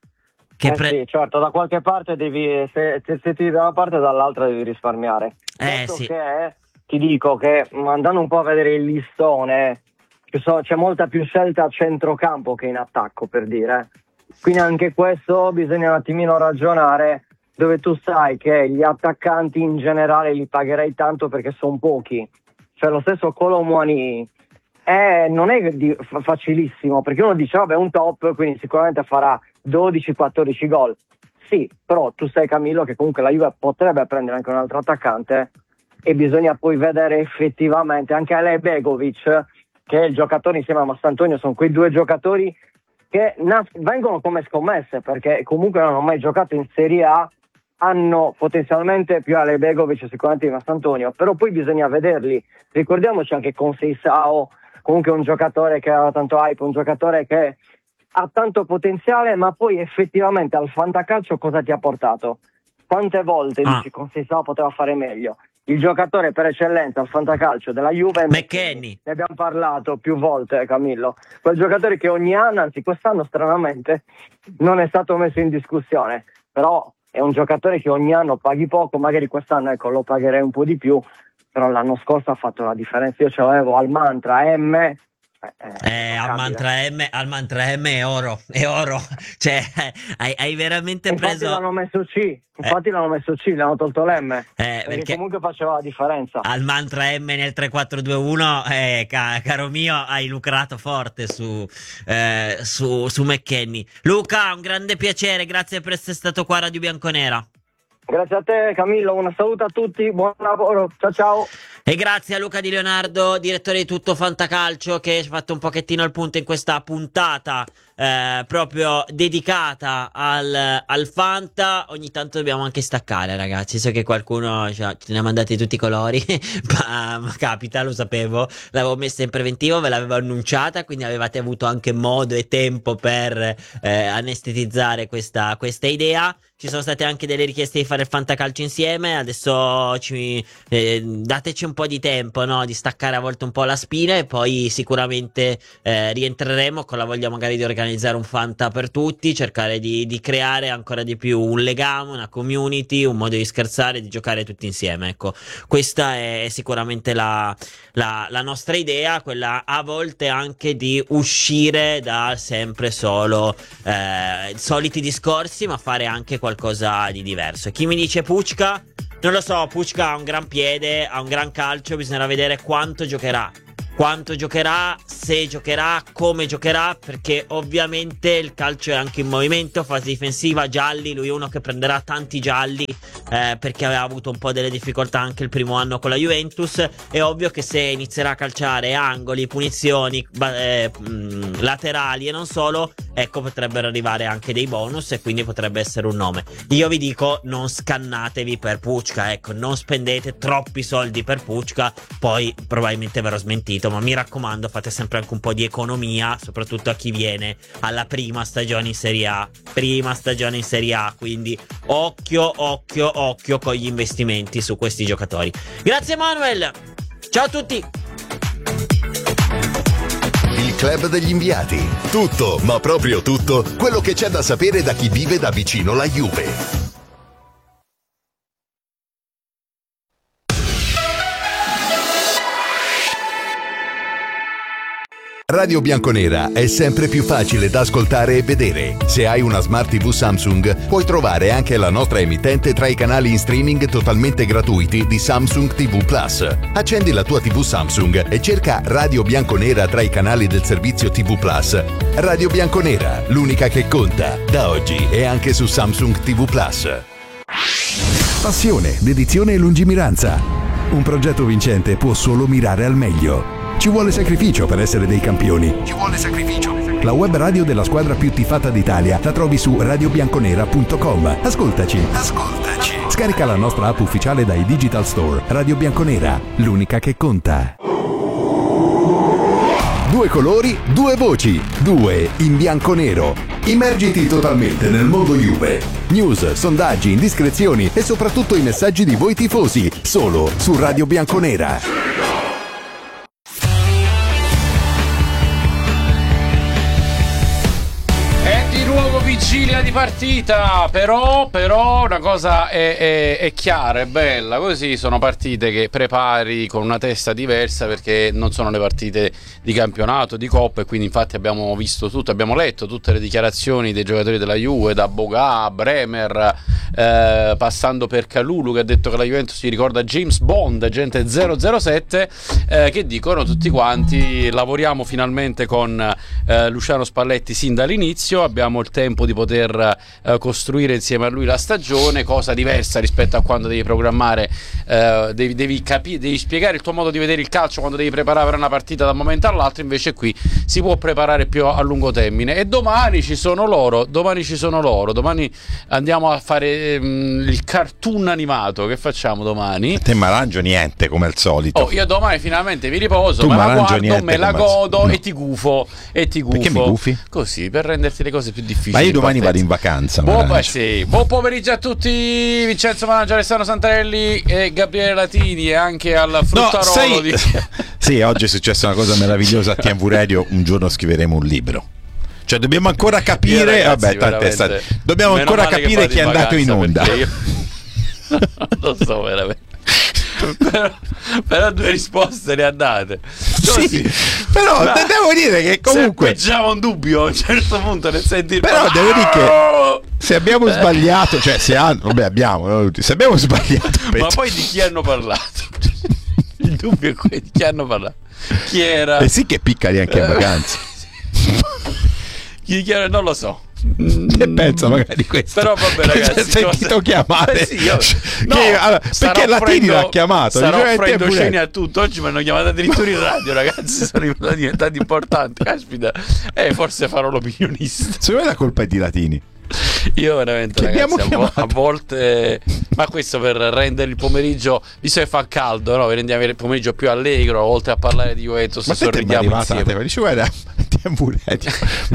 A: Che
H: eh
A: pre-
H: sì, certo, da qualche parte devi, se, se, se ti da una parte dall'altra devi risparmiare.
A: Eh,
H: Detto
A: sì.
H: che ti dico che andando un po' a vedere il listone, ci so- c'è molta più scelta a centrocampo che in attacco, per dire. Quindi anche questo bisogna un attimino ragionare, dove tu sai che gli attaccanti in generale li pagherai tanto perché sono pochi. Cioè lo stesso Kolo Muani eh, non è di- fa- facilissimo, perché uno dice vabbè, un top, quindi sicuramente farà dodici quattordici gol. Sì, però tu sai, Camillo, che comunque la Juve potrebbe prendere anche un altro attaccante e bisogna poi vedere effettivamente anche Ale Begovic, che è il giocatore insieme a Mastantonio, sono quei due giocatori che nas- vengono come scommesse, perché comunque non hanno mai giocato in Serie A, hanno potenzialmente più Ale Begovic sicuramente di Mastantonio, però poi bisogna vederli. Ricordiamoci anche con Seisao, comunque un giocatore che ha tanto hype, un giocatore che ha tanto potenziale, ma poi effettivamente al fantacalcio cosa ti ha portato? Quante volte
A: Ah.
H: dici con Seisao poteva fare meglio? Il giocatore per eccellenza al fantacalcio della Juve è
A: McKennie.
H: Ne abbiamo parlato più volte, Camillo. Quel giocatore che ogni anno, anzi quest'anno stranamente, non è stato messo in discussione, però è un giocatore che ogni anno paghi poco, magari quest'anno ecco lo pagherei un po' di più, però l'anno scorso ha fatto la differenza. Io ce l'avevo al Mantra M, eh,
A: Eh, al mantra M, al mantra M è oro, è oro. Cioè, hai, hai veramente
H: infatti
A: preso.
H: l'hanno messo C, infatti
A: Eh.
H: l'hanno messo C, l'hanno tolto l'M,
A: Eh,
H: perché,
A: perché
H: comunque faceva la differenza.
A: al mantra M nel tre quattro due uno, eh, ca- caro mio, hai lucrato forte su, eh, su, su McKennie. Luca, un grande piacere, grazie per essere stato qua a Radio Bianconera.
H: Grazie a te, Camillo, un saluto a tutti, buon lavoro, ciao ciao.
A: E grazie a Luca Di Leonardo, direttore di Tutto Fantacalcio, che ci ha fatto un pochettino il punto in questa puntata eh, proprio dedicata al, al Fanta. Ogni tanto dobbiamo anche staccare, ragazzi. So che qualcuno cioè, ce ne ha mandati tutti i colori, ma, ma capita, lo sapevo. L'avevo messa in preventivo, ve l'avevo annunciata, quindi avevate avuto anche modo e tempo per eh, anestetizzare questa, questa idea. Ci sono state anche delle richieste di fare il fantacalcio insieme. Adesso ci, eh, dateci un po' di tempo, no? Di staccare a volte un po' la spina e poi sicuramente eh, rientreremo con la voglia magari di organizzare organizzare un Fanta per tutti, cercare di, di creare ancora di più un legame, una community, un modo di scherzare, di giocare tutti insieme. Ecco, questa è sicuramente la, la, la nostra idea, quella a volte anche di uscire da sempre solo eh, soliti discorsi, ma fare anche qualcosa di diverso. E chi mi dice Pucca? Non lo so, Pucca ha un gran piede, ha un gran calcio, bisognerà vedere quanto giocherà. Quanto giocherà, se giocherà, come giocherà, perché ovviamente il calcio è anche in movimento, fase difensiva, gialli, lui è uno che prenderà tanti gialli eh, perché aveva avuto un po' delle difficoltà anche il primo anno con la Juventus. È ovvio che se inizierà a calciare angoli, punizioni, eh, mh, laterali e non solo, ecco, potrebbero arrivare anche dei bonus e quindi potrebbe essere un nome. Io vi dico, non scannatevi per Pucca, ecco, non spendete troppi soldi per Pucca, poi probabilmente verrò smentito, ma mi raccomando, fate sempre anche un po' di economia, soprattutto a chi viene alla prima stagione in Serie A, prima stagione in Serie A, quindi occhio, occhio, occhio con gli investimenti su questi giocatori. Grazie Manuel, ciao a tutti.
B: Il Club degli Inviati. Tutto, ma proprio tutto, quello che c'è da sapere da chi vive da vicino la Juve. Radio Bianconera è sempre più facile da ascoltare e vedere. Se hai una Smart tivù Samsung, puoi trovare anche la nostra emittente tra i canali in streaming totalmente gratuiti di Samsung tivù Plus. Accendi la tua tivù Samsung e cerca Radio Bianconera tra i canali del servizio tivù Plus. Radio Bianconera, l'unica che conta, da oggi è anche su Samsung tivù Plus.
E: Passione, dedizione e lungimiranza. Un progetto vincente può solo mirare al meglio. Ci vuole sacrificio per essere dei campioni. Ci vuole sacrificio. La web radio della squadra più tifata d'Italia la trovi su radio bianconera punto com. Ascoltaci. Ascoltaci. Scarica la nostra app ufficiale dai Digital Store. Radio Bianconera, l'unica che conta. Due colori, due voci, due in bianco-nero. Immergiti totalmente nel mondo Juve. News, sondaggi, indiscrezioni e soprattutto i messaggi di voi tifosi. Solo su Radio Bianconera.
I: Vigilia di partita, però, però una cosa è, è, è chiara, è bella, così sono partite che prepari con una testa diversa, perché non sono le partite di campionato, di coppa, e quindi infatti abbiamo visto tutto, abbiamo letto tutte le dichiarazioni dei giocatori della Juve, da Bogà, Bremer, eh, passando per Kalulu che ha detto che la Juventus si ricorda James Bond, agente zero zero sette, eh, che dicono tutti quanti: lavoriamo finalmente con eh, Luciano Spalletti sin dall'inizio, abbiamo il tempo di poter uh, costruire insieme a lui la stagione, cosa diversa rispetto a quando devi programmare, uh, devi, devi capire, devi spiegare il tuo modo di vedere il calcio quando devi preparare per una partita da un momento all'altro. Invece qui si può preparare più a lungo termine, e domani ci sono loro, domani ci sono loro, domani andiamo a fare um, il cartoon animato. Che facciamo domani?
J: Te mi arrangio niente come al solito.
I: Oh, io domani finalmente mi riposo,
J: tu
I: me la guardo,
J: niente,
I: me la godo,
J: no.
I: e ti gufo, e ti gufo.
J: Perché mi gufi?
I: Così, per renderti le cose più difficili.
J: Ma io domani vado in vacanza.
I: Buon, beh, sì. Buon pomeriggio a tutti. Vincenzo Mangia, Alessandro Santarelli e Gabriele Latini, e anche al Fruttarolo.
J: No, sei...
I: di...
J: Sì, oggi è successa una cosa meravigliosa a T V Radio. Un giorno scriveremo un libro. Cioè dobbiamo ancora capire, io, ragazzi, vabbè, tante state... dobbiamo ancora capire chi è andato in onda. Io...
I: non lo so veramente. Però, però due risposte le ha date. Così.
J: Sì, però ma devo dire che comunque
I: se un dubbio a un certo punto nel sentir
J: però
I: parlare.
J: Devo dire che se abbiamo sbagliato, cioè se hanno, vabbè, abbiamo, no? Se abbiamo sbagliato,
I: ma poi di chi hanno parlato? Il dubbio è quello di chi hanno parlato. Chi era?
J: Eh sì, che piccali anche in vacanza.
I: Chi, chi era? Non lo so.
J: E pensa magari questo.
I: Però vabbè, ragazzi,
J: ho sentito
I: cosa...
J: chiamare.
I: Eh sì, io... no,
J: che, allora, perché Latini l'ha chiamato?
I: Starò offrendo scene a tutto. Oggi mi hanno chiamato addirittura in radio, ragazzi. Sono diventati importanti. Caspita, eh, forse farò l'opinionista.
J: Secondo me la colpa è di Latini.
I: Io veramente, ragazzi, a, vo- a volte, ma questo per rendere il pomeriggio, visto che fa caldo, no? Per rendere il pomeriggio più allegro, oltre a parlare di Juventus,
J: ma
I: sorridiamo insieme.
J: Dici, guarda, T V Radio.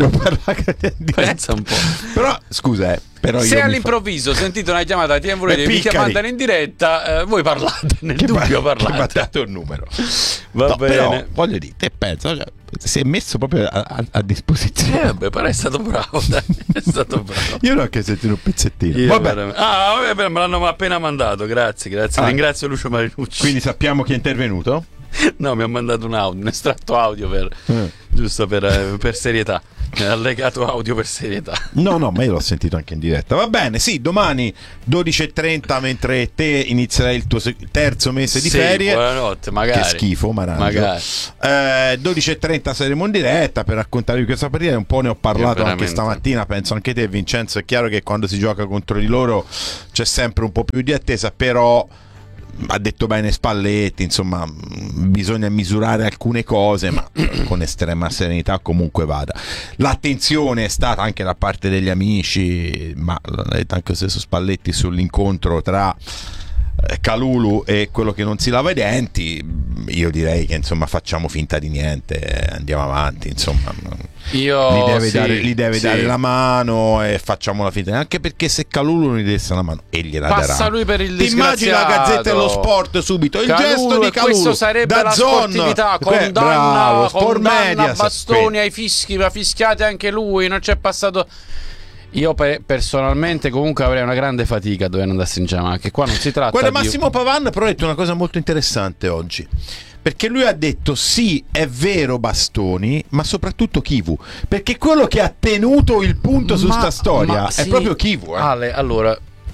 I: Pensa un po'.
J: Però scusa, eh, però
I: se
J: io
I: all'improvviso fa... sentite una chiamata da T V Radio e vi chiamano in diretta, eh, voi parlate, nel
J: che
I: dubbio
J: ba-
I: parlate.
J: battate un numero.
I: Va
J: no,
I: bene.
J: Però, voglio dire, te pensa, cioè, si è messo proprio a, a, a disposizione.
I: Eh, vabbè, però è stato bravo, dai. È stato bravo.
J: Io l'ho anche sentito un pezzettino.
I: Io
J: Vabbè.
I: veramente... Ah, vabbè, me l'hanno appena mandato, grazie, grazie.
J: Ah.
I: Ringrazio Lucio Marinucci.
J: Quindi sappiamo chi è intervenuto?
I: No, mi ha mandato un audio, un estratto audio per,
J: eh.
I: giusto per, per serietà. Mi ha allegato audio per serietà.
J: No, no, ma io l'ho sentito anche in diretta. Va bene, sì, domani dodici e trenta, mentre te inizierai il tuo terzo mese di
I: sì,
J: ferie.
I: Buonanotte, magari.
J: Che schifo, Marangio.
I: Magari.
J: Eh, dodici e trenta saremo in diretta per raccontarvi questa partita. Un po' ne ho parlato anche stamattina, penso anche te, Vincenzo. È chiaro che quando si gioca contro di loro c'è sempre un po' più di attesa, però ha detto bene Spalletti, insomma bisogna misurare alcune cose, ma con estrema serenità comunque vada. L'attenzione è stata anche da parte degli amici, ma l'ha detto anche lo stesso Spalletti sull'incontro tra Kalulu e quello che non si lava i denti. Io direi che insomma facciamo finta di niente, andiamo avanti, insomma.
I: Io
J: gli deve,
I: sì,
J: dare, gli deve
I: sì.
J: dare la mano e facciamo la finta, anche perché se Kalulu non gli desse la mano e gliela
I: passa
J: darà.
I: lui per il
J: Ti immagini la Gazzetta dello Sport subito il
I: Kalulu,
J: gesto di Kalulu,
I: questo sarebbe
J: da
I: la
J: zon,
I: sportività,
J: que-
I: condanna,
J: bravo, Sport
I: condanna
J: Media,
I: bastoni ai fischi, ma fischiate anche lui, non c'è passato. Io per, personalmente comunque avrei una grande fatica a dover andarsi in Giamaica, che qua non si tratta.
J: Guarda,
I: di...
J: Massimo Pavan però ha detto una cosa molto interessante oggi, perché lui ha detto sì, è vero Bastoni, ma soprattutto Kivu, perché quello che ha tenuto il punto su
I: ma,
J: sta storia è
I: sì,
J: proprio Kivu, eh.
I: Ale, allora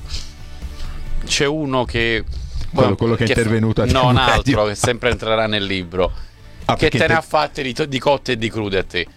I: c'è uno che
J: quello, quello che, che è intervenuto a
I: non altro, che sempre entrerà nel libro, ah, che te, te ne ha fatte di, di cotte e di crude a te.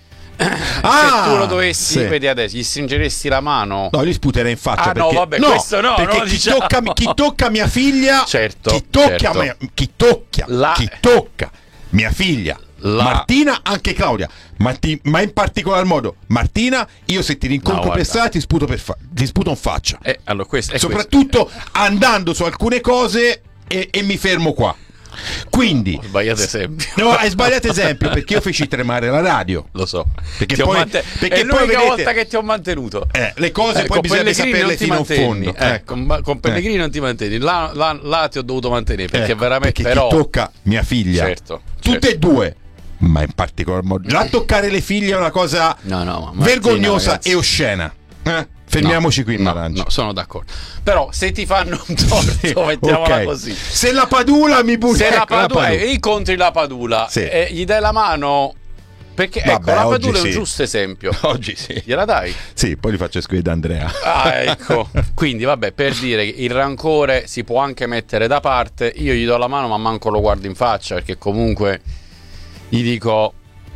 J: Ah,
I: se tu lo dovessi,
J: sì.
I: vedi adesso, gli stringeresti la mano.
J: No, gli sputerei in faccia.
I: Ah,
J: perché,
I: no, vabbè,
J: no,
I: questo no,
J: perché
I: no,
J: chi,
I: diciamo.
J: tocca, chi tocca mia figlia,
I: certo,
J: chi tocca,
I: certo.
J: Mia, chi tocca,
I: la...
J: chi tocca mia figlia, la... Martina, anche Claudia, ma, ti, ma in particolar modo Martina, io se ti rincontro no, per strada ti sputo, per fa- ti sputo in faccia.
I: Eh, allora, questo,
J: soprattutto
I: questo.
J: andando su alcune cose e, e mi fermo qua. Quindi
I: ho sbagliato esempio.
J: No, hai sbagliato esempio perché io feci tremare la radio.
I: Lo so.
J: Perché
I: ti
J: poi,
I: mante-
J: perché
I: è l'unica
J: poi vedete,
I: volta che ti ho mantenuto.
J: Eh, le cose
I: eh,
J: poi bisogna saperle fino in fondo.
I: Eh,
J: eh.
I: Con, con Pellegrini eh. non ti mantieni. Là, là, là ti ho dovuto mantenere perché ecco, veramente
J: perché
I: però
J: chi tocca mia figlia.
I: Certo.
J: Tutte
I: certo.
J: e due. Ma in particolar modo già toccare le figlie è una cosa
I: no, no, Martina,
J: vergognosa
I: ragazzi.
J: e oscena. Eh? Fermiamoci
I: no,
J: qui,
I: no,
J: Marangio.
I: No, sono d'accordo. Però se ti fanno un torto, mettiamola
J: okay.
I: così.
J: Se la Padula mi butta,
I: se
J: ecco,
I: la Padula,
J: la Padula.
I: Eh, incontri la Padula
J: sì.
I: e gli dai la mano. Perché
J: Vabbè,
I: ecco, la Padula
J: sì.
I: è un giusto esempio.
J: Oggi sì.
I: Gliela dai?
J: Sì, poi li faccio scrivere da Andrea.
I: Ah, ecco. Quindi, vabbè, per dire che il rancore si può anche mettere da parte. Io gli do la mano, ma manco lo guardo in faccia, perché comunque gli dico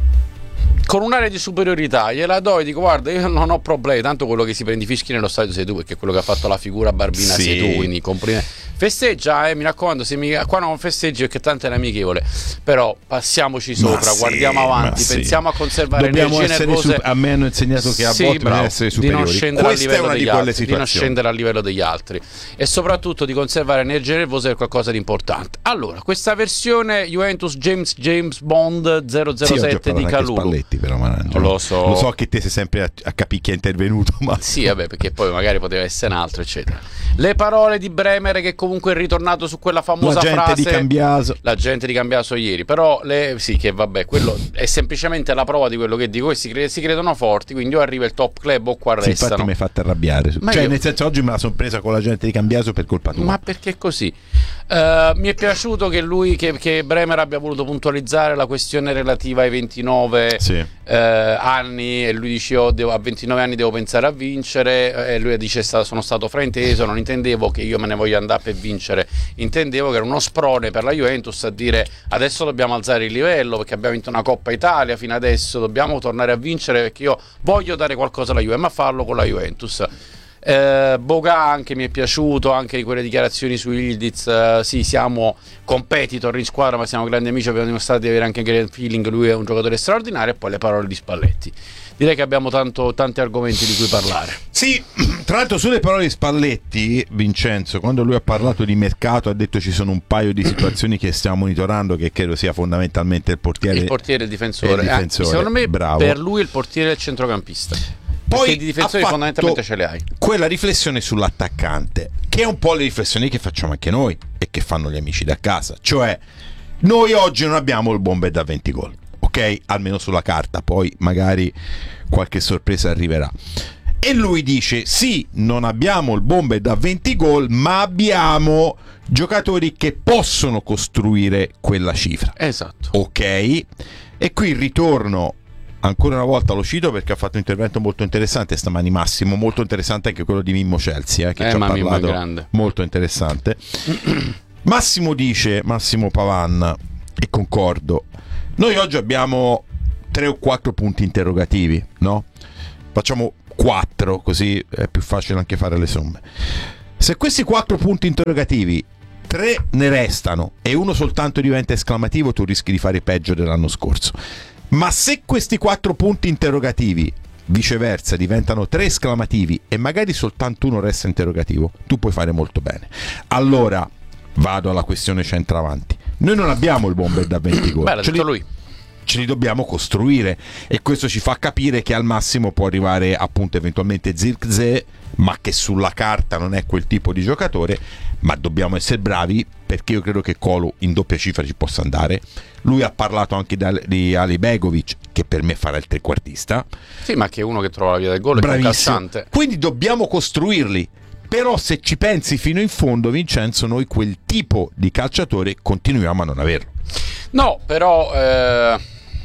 I: con un'area di superiorità gliela do e dico guarda io non ho problemi, tanto quello che si prende i fischi nello stadio sei tu, perché quello che ha fatto la figura barbina
J: sì.
I: sei tu, quindi complimenti. Festeggia, eh, mi raccomando, se mi... qua non festeggi perché tanto è amichevole, però passiamoci sopra,
J: ma
I: guardiamo
J: sì,
I: avanti, pensiamo
J: sì.
I: a conservare
J: dobbiamo
I: energie nervose.
J: Su... a me hanno insegnato che a
I: sì,
J: volte
I: bravo,
J: bisogna essere superiori.
I: Di non scendere
J: Questa
I: a livello
J: è una
I: degli
J: di quelle
I: altri, di non scendere a livello degli altri e soprattutto di conservare energie nervose per qualcosa di importante. Allora, questa versione Juventus James James Bond zero zero sette
J: sì,
I: di Kalulu.
J: Spalletti, però, Marangio.
I: Lo so.
J: Lo so che te sei sempre a, a capire chi è intervenuto, ma
I: sì, vabbè, perché poi magari poteva essere un altro, eccetera. Le parole di Bremer che comunque è ritornato su quella famosa
J: la gente
I: frase
J: di Cambiaso.
I: La gente di Cambiaso ieri, però le, sì che vabbè, quello è semplicemente la prova di quello che dico, questi si, cre- si credono forti, quindi o arriva il top club o qua restano.
J: Sì, infatti mi hai fatto arrabbiare.
I: Ma
J: cioè,
I: io...
J: nel senso, oggi me la sono presa con la gente di Cambiaso per colpa tua.
I: Ma perché così? Uh, mi è piaciuto che lui, che, che Bremer abbia voluto puntualizzare la questione relativa ai ventinove
J: sì.
I: uh, anni, e lui dice oh, devo, a ventinove anni devo pensare a vincere, e lui dice sono stato frainteso, non intendevo che io me ne voglio andare per vincere, intendevo che era uno sprone per la Juventus a dire adesso dobbiamo alzare il livello perché abbiamo vinto una Coppa Italia fino adesso, dobbiamo tornare a vincere perché io voglio dare qualcosa alla Juve, ma farlo con la Juventus. Eh, Boga anche mi è piaciuto, anche di quelle dichiarazioni su Ildiz, eh, sì siamo competitor in squadra ma siamo grandi amici, abbiamo dimostrato di avere anche un great feeling, lui è un giocatore straordinario, e poi le parole di Spalletti. direi che abbiamo tanto, tanti argomenti di cui parlare.
J: Sì, tra l'altro sulle parole di Spalletti, Vincenzo, quando lui ha parlato di mercato ha detto ci sono un paio di situazioni che stiamo monitorando, che credo sia fondamentalmente il portiere,
I: il portiere e il difensore,
J: il difensore.
I: Eh, secondo me
J: bravo.
I: Per lui il portiere è il centrocampista.
J: Poi
I: perché di difensori fondamentalmente ce li hai.
J: Quella riflessione sull'attaccante, che è un po' le riflessioni che facciamo anche noi e che fanno gli amici da casa, cioè noi oggi non abbiamo il bomber da venti gol, ok? Almeno sulla carta, poi magari qualche sorpresa arriverà. E lui dice sì, non abbiamo il bomber da venti gol, ma abbiamo giocatori che possono costruire quella cifra.
I: Esatto.
J: Ok? E qui ritorno ancora una volta, lo cito perché ha fatto un intervento molto interessante stamani Massimo, molto interessante anche quello di Mimmo Chelsea, eh, che
I: eh,
J: ci ha
I: ma
J: parlato,
I: grande.
J: molto interessante. Massimo dice, Massimo Pavan, e concordo, noi oggi abbiamo tre o quattro punti interrogativi, no? Facciamo quattro, così è più facile anche fare le somme. Se questi quattro punti interrogativi, tre ne restano e uno soltanto diventa esclamativo, tu rischi di fare peggio dell'anno scorso. Ma se questi quattro punti interrogativi viceversa diventano tre esclamativi e magari soltanto uno resta interrogativo, tu puoi fare molto bene. Allora vado alla questione centravanti. Noi non abbiamo il bomber da venti gol.
I: Beh, l'ha detto lui.
J: Ce li dobbiamo costruire e questo ci fa capire che al massimo può arrivare appunto eventualmente Zirkzee, ma che sulla carta non è quel tipo di giocatore, ma dobbiamo essere bravi, perché io credo che Kolo in doppia cifra ci possa andare. Lui ha parlato anche di Ali Begovic, che per me farà il trequartista.
I: Sì, ma che è uno che trova la via del gol, è incassante.
J: Quindi dobbiamo costruirli. Però se ci pensi fino in fondo, Vincenzo, noi quel tipo di calciatore continuiamo a non averlo.
I: No, però eh,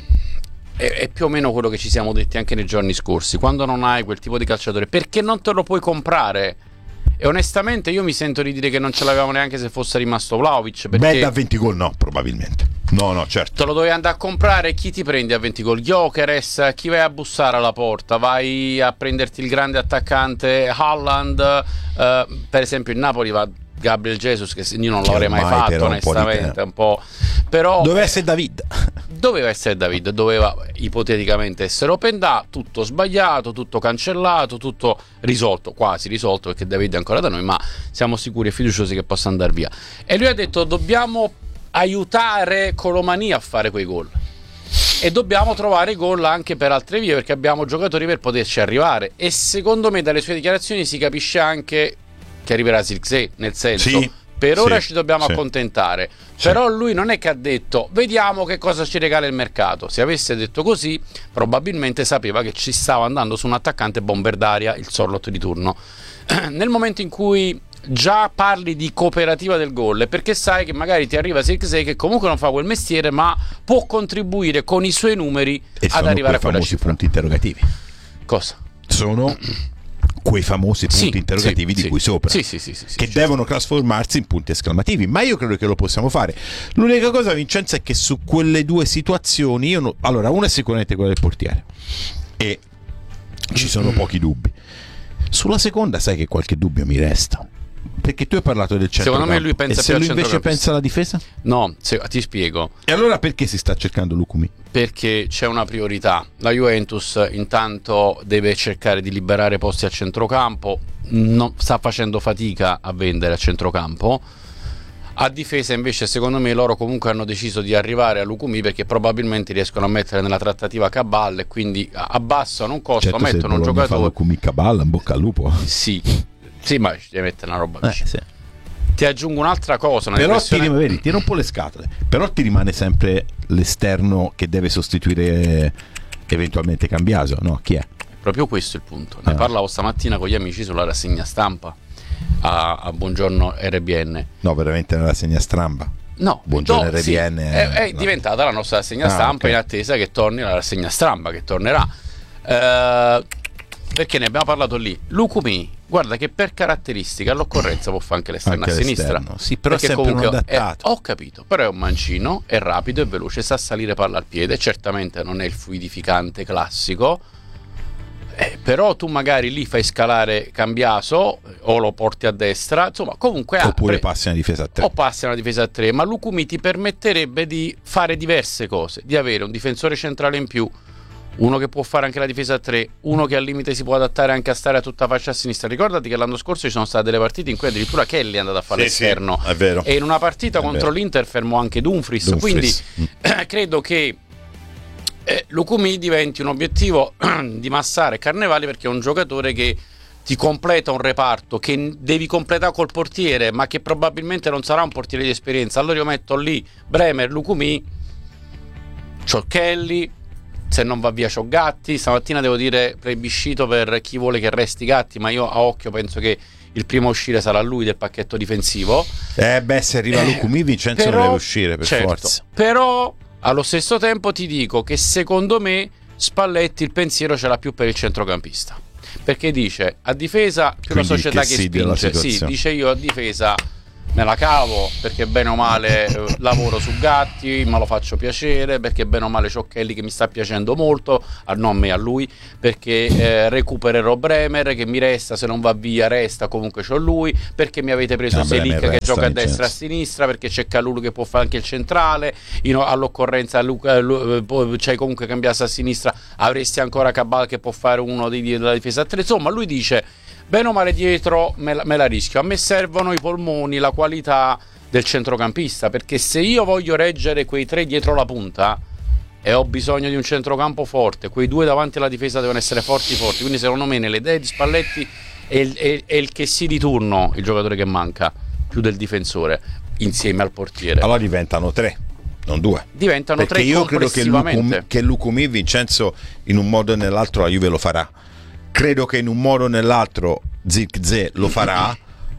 I: è, è più o meno quello che ci siamo detti anche nei giorni scorsi. Quando non hai quel tipo di calciatore, perché non te lo puoi comprare? E onestamente io mi sento di dire che non ce l'avevamo neanche se fosse rimasto Vlahovic, perché
J: beh, da venti gol no, probabilmente. No, no, certo.
I: Te lo dovevi andare a comprare, chi ti prendi a venti gol? Gyökeres, chi vai a bussare alla porta? Vai a prenderti il grande attaccante Haaland, eh, per esempio il Napoli va Gabriel Jesus, che io non che l'avrei mai fatto onestamente, un po', però
J: doveva essere David.
I: Doveva essere David, doveva ipoteticamente essere Openda, tutto sbagliato, tutto cancellato, tutto risolto, quasi risolto, perché David è ancora da noi, ma siamo sicuri e fiduciosi che possa andare via. E lui ha detto dobbiamo aiutare Colomani a fare quei gol e dobbiamo trovare gol anche per altre vie, perché abbiamo giocatori per poterci arrivare, e secondo me dalle sue dichiarazioni si capisce anche che arriverà Zirkzee, nel senso
J: sì,
I: per
J: sì,
I: ora ci dobbiamo
J: sì.
I: accontentare,
J: sì.
I: Però lui non è che ha detto vediamo che cosa ci regala il mercato. Se avesse detto così probabilmente sapeva che ci stava andando su un attaccante bomber d'aria, il Sorloth di turno. Nel momento in cui già parli di cooperativa del gol, perché sai che magari ti arriva Zirkzee, che comunque non fa quel mestiere ma può contribuire con i suoi numeri
J: e
I: ad arrivare a quella
J: famosi
I: cifra.
J: Punti interrogativi.
I: Cosa?
J: Sono quei famosi punti
I: sì,
J: interrogativi
I: sì,
J: di cui sopra,
I: sì, sì, sì, sì,
J: che
I: sì,
J: devono
I: certo.
J: trasformarsi in punti esclamativi, ma io credo che lo possiamo fare. L'unica cosa, Vincenzo, è che su quelle due situazioni io no... allora, una è sicuramente quella del portiere e ci sono pochi dubbi. Sulla seconda sai che qualche dubbio mi resta, perché tu hai parlato del centrocampo.
I: Secondo me lui pensa
J: e se
I: più
J: lui
I: al
J: invece pensa alla difesa?
I: No, se, ti spiego.
J: E allora perché si sta cercando Lukumi?
I: Perché c'è una priorità. La Juventus intanto deve cercare di liberare posti a centrocampo, non, sta facendo fatica a vendere a centrocampo. A difesa invece secondo me loro comunque hanno deciso di arrivare a Lukumi, perché probabilmente riescono a mettere nella trattativa Cabal e quindi abbassano un costo,
J: certo,
I: mettono un
J: giocatore.
I: giocatore.
J: Lukumi Cabal, in bocca al lupo.
I: Sì, sì, ma ci devi mettere una roba
J: eh,
I: vicino.
J: sì.
I: Ti aggiungo un'altra cosa, una
J: però
I: riflessione...
J: ti, vedi, ti rompo le scatole, però ti rimane sempre l'esterno che deve sostituire eventualmente Cambiaso, no? Chi è?
I: Proprio questo è il punto. Ne ah. parlavo stamattina con gli amici sulla rassegna stampa a, a Buongiorno R B N.
J: No, veramente una rassegna stramba.
I: No,
J: Buongiorno
I: no,
J: R B N
I: sì,
J: è,
I: è, è no. diventata la nostra rassegna
J: ah,
I: stampa,
J: okay.
I: in attesa che torni la rassegna stampa, che tornerà. Eh, perché ne abbiamo parlato lì. Lukumi, guarda che per caratteristica all'occorrenza può fare anche l'esterno
J: anche
I: a sinistra.
J: L'esterno. Sì, però
I: perché
J: è sempre
I: comunque
J: un adattato.
I: È, ho capito, però è un mancino, è rapido, è veloce, sa salire palla al piede, certamente non è il fluidificante classico. Eh, però tu magari lì fai scalare Cambiaso o lo porti a destra, insomma, comunque
J: oppure
I: apre,
J: passi a una difesa a tre
I: o passi a una difesa a tre, ma Lukumi ti permetterebbe di fare diverse cose, di avere un difensore centrale in più, uno che può fare anche la difesa a tre, uno che al limite si può adattare anche a stare a tutta fascia a sinistra. Ricordati che l'anno scorso ci sono state delle partite in cui addirittura Kelly è andato a fare
J: sì,
I: l'esterno,
J: sì, è vero.
I: E in una partita
J: è
I: contro
J: vero.
I: l'Inter fermò anche Dumfries,
J: Dumfries.
I: quindi eh, credo che eh, Lukumi diventi un obiettivo di Massara e Carnevali, perché è un giocatore che ti completa un reparto che devi completare col portiere, ma che probabilmente non sarà un portiere di esperienza. Allora io metto lì Bremer, Lukumi, c'ho Kelly, se non va via c'ho Gatti. Stamattina devo dire plebiscito per chi vuole che resti Gatti, ma io a occhio penso che il primo a uscire sarà lui del pacchetto difensivo.
J: Eh beh, se arriva eh, Lukumi, Vincenzo
I: però,
J: non deve uscire per
I: certo,
J: forza.
I: Però allo stesso tempo ti dico che secondo me Spalletti il pensiero ce l'ha più per il centrocampista, perché dice a difesa più
J: Quindi
I: la società che,
J: che
I: spinge. Sì, dice io a difesa me la cavo perché bene o male eh, lavoro su Gatti, ma lo faccio piacere, perché bene o male c'ho Kelly che mi sta piacendo molto, a non me, a lui, perché eh, recupererò Bremer che mi resta, se non va via resta, comunque c'ho lui, perché mi avete preso
J: ah,
I: Selic che
J: resta,
I: gioca a destra e a sinistra, perché c'è Calulu che può fare anche il centrale, io, all'occorrenza Luca, Lu, c'hai comunque cambiato a sinistra, avresti ancora Cabal che può fare uno dei, della difesa a tre. Insomma, lui dice bene o male dietro me la, me la rischio, a me servono i polmoni, la qualità del centrocampista, perché se io voglio reggere quei tre dietro la punta e ho bisogno di un centrocampo forte, quei due davanti alla difesa devono essere forti forti, quindi secondo me nelle idee di Spalletti è il, è, è il che si di turno il giocatore che manca più del difensore insieme al portiere.
J: Allora diventano tre, non due,
I: diventano
J: perché
I: tre
J: io credo che
I: complessivamente.
J: che Lukumi, Vincenzo, in un modo o nell'altro la Juve lo farà. Credo che in un modo o nell'altro Zirkzee lo farà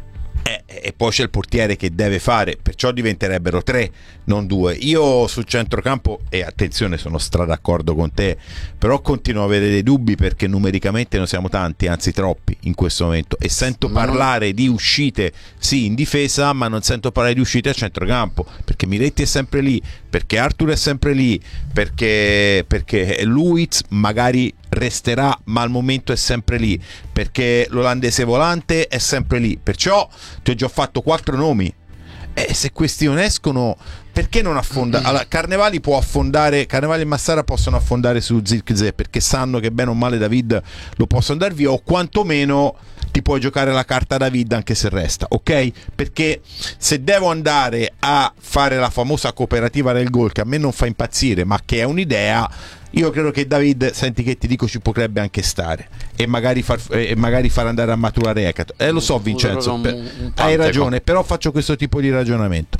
J: e, e poi c'è il portiere che deve fare, perciò diventerebbero tre, non due. Io sul centrocampo, e attenzione, sono stra d'accordo con te, però continuo a avere dei dubbi perché numericamente non siamo tanti, anzi troppi in questo momento, e sento ma parlare non... di uscite sì in difesa, ma non sento parlare di uscite a centrocampo, perché Miretti è sempre lì, perché Arthur è sempre lì, perché, perché Luiz magari resterà ma al momento è sempre lì, perché l'olandese volante è sempre lì, perciò ti ho già fatto quattro nomi e se questi non escono perché non affonda? Allora, Carnevali può affondare, Carnevali e Massara possono affondare su Zirkzee perché sanno che bene o male David lo possono dar via, o quantomeno ti puoi giocare la carta David anche se resta, ok? Perché se devo andare a fare la famosa cooperativa del gol, che a me non fa impazzire ma che è un'idea, io credo che David, senti che ti dico, ci potrebbe anche stare e magari far, e magari far andare a maturare Ekato. Eh lo so Vincenzo, un, per, un hai ragione, però faccio questo tipo di ragionamento.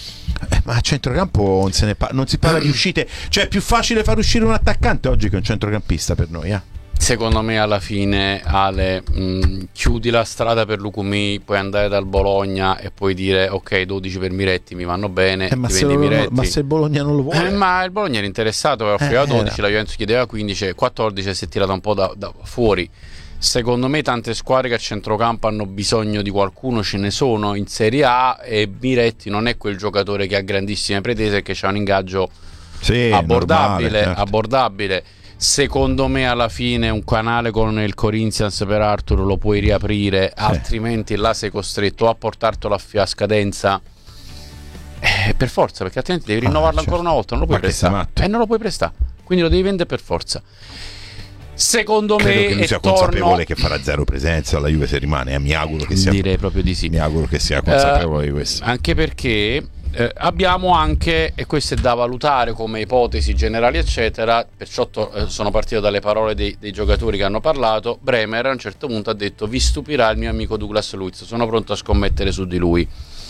J: Eh, ma a centrocampo non, se ne pa- non si parla di uscite, cioè è più facile far uscire un attaccante oggi che un centrocampista per noi, eh?
I: Secondo me alla fine, Ale, mh, chiudi la strada per Lukumi, puoi andare dal Bologna e puoi dire ok, dodici per Miretti mi vanno bene,
J: eh, ma,
I: ti
J: se
I: vendi
J: lo,
I: Miretti.
J: ma se il Bologna non lo vuole,
I: eh, ma il Bologna era interessato, offriva
J: eh,
I: dodici,
J: era.
I: la Juventus chiedeva quindici, quattordici e si è tirata un po' da, da fuori. Secondo me tante squadre che a centrocampo hanno bisogno di qualcuno ce ne sono in Serie A e Miretti non è quel giocatore che ha grandissime pretese e che ha un ingaggio
J: sì,
I: abbordabile,
J: normale, certo.
I: abbordabile. Secondo me alla fine un canale con il Corinthians per Arthur lo puoi riaprire, sì. Altrimenti là sei costretto a portartelo a, f- a scadenza eh, per forza, perché altrimenti devi rinnovarlo ah, certo. ancora una volta, non lo puoi
J: ma
I: prestare e eh, non lo puoi prestare, quindi lo devi vendere per forza. Secondo
J: Credo
I: me
J: che lui sia
I: torno...
J: consapevole che farà zero presenza alla Juve se rimane, eh, mi auguro che sia,
I: direi proprio di sì.
J: Mi auguro che sia consapevole uh, di questo.
I: Anche perché eh, abbiamo anche, e questo è da valutare come ipotesi generali eccetera, perciò to- eh, sono partito dalle parole dei, dei giocatori che hanno parlato. Bremer a un certo punto ha detto: vi stupirà il mio amico Douglas Luiz, sono pronto a scommettere su di lui.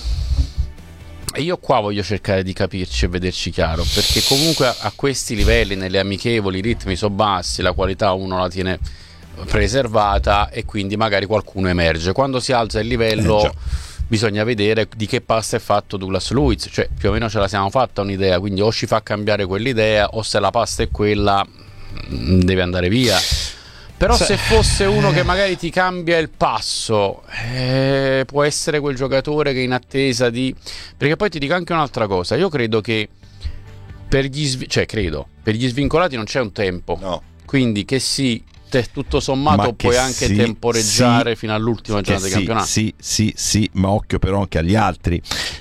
I: E io qua voglio cercare di capirci e vederci chiaro, perché comunque a, a questi livelli, nelle amichevoli, i ritmi sono bassi, la qualità uno la tiene preservata e quindi magari qualcuno emerge. Quando si alza il livello eh, bisogna vedere di che pasta è fatto Douglas Luiz, cioè più o meno ce la siamo fatta un'idea, quindi o ci fa cambiare quell'idea o se la pasta è quella deve andare via. Però se fosse uno che magari ti cambia il passo, eh, può essere quel giocatore che in attesa di... Perché poi ti dico anche un'altra cosa, io credo che per gli sv... cioè credo, per gli svincolati non c'è un tempo,
J: no.
I: Quindi che sì, te, tutto sommato puoi anche
J: sì,
I: temporeggiare
J: sì,
I: fino all'ultima giornata
J: sì,
I: di campionato.
J: Sì, sì, sì, ma occhio però anche agli altri.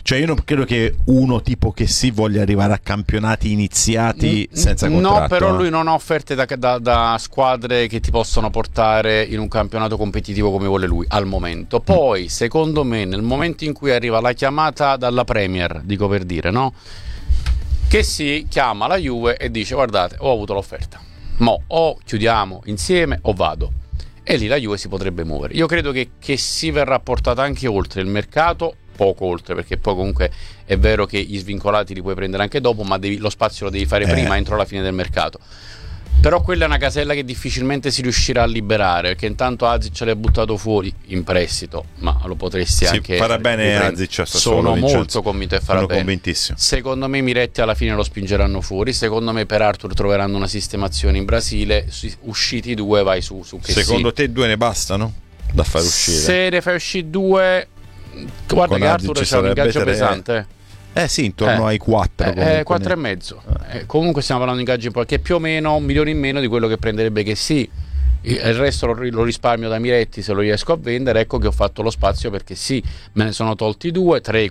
J: Cioè io non credo che uno tipo che si voglia arrivare a campionati iniziati
I: N-
J: senza contratto.
I: No, però
J: eh.
I: lui non ha offerte da, da, da squadre che ti possono portare in un campionato competitivo come vuole lui al momento. Poi, secondo me, nel momento in cui arriva la chiamata dalla Premier, dico per dire, no? Che si chiama la Juve e dice: guardate, ho avuto l'offerta, mo o chiudiamo insieme o vado. E lì la Juve si potrebbe muovere. Io credo che, che si verrà portata anche oltre il mercato, poco oltre, perché poi comunque è vero che gli svincolati li puoi prendere anche dopo, ma devi, lo spazio lo devi fare
J: eh.
I: prima, entro la fine del mercato. Però quella è una casella che difficilmente si riuscirà a liberare, perché intanto Azic ce l'hai buttato fuori in prestito, ma lo potresti
J: sì,
I: anche
J: farà bene
I: riprendere.
J: Azic,
I: sono molto convinto che farà
J: sono
I: bene.
J: Convintissimo.
I: Secondo me Miretti alla fine lo spingeranno fuori, secondo me per Arthur troveranno una sistemazione in Brasile, usciti due vai su, su che
J: secondo
I: sì.
J: te due ne bastano da far uscire?
I: Se ne fai uscire due, guarda
J: Con
I: che
J: Azic
I: Arthur c'ha un ingaggio
J: tre.
I: pesante.
J: Eh sì, intorno
I: Eh,
J: ai quattro.
I: Eh, quattro e mezzo. Eh, comunque stiamo parlando di ingaggi un po' che è più o meno un milione in meno di quello che prenderebbe che sì. Il resto lo, lo risparmio da Miretti se lo riesco a vendere. Ecco che ho fatto lo spazio perché sì, me ne sono tolti due, tre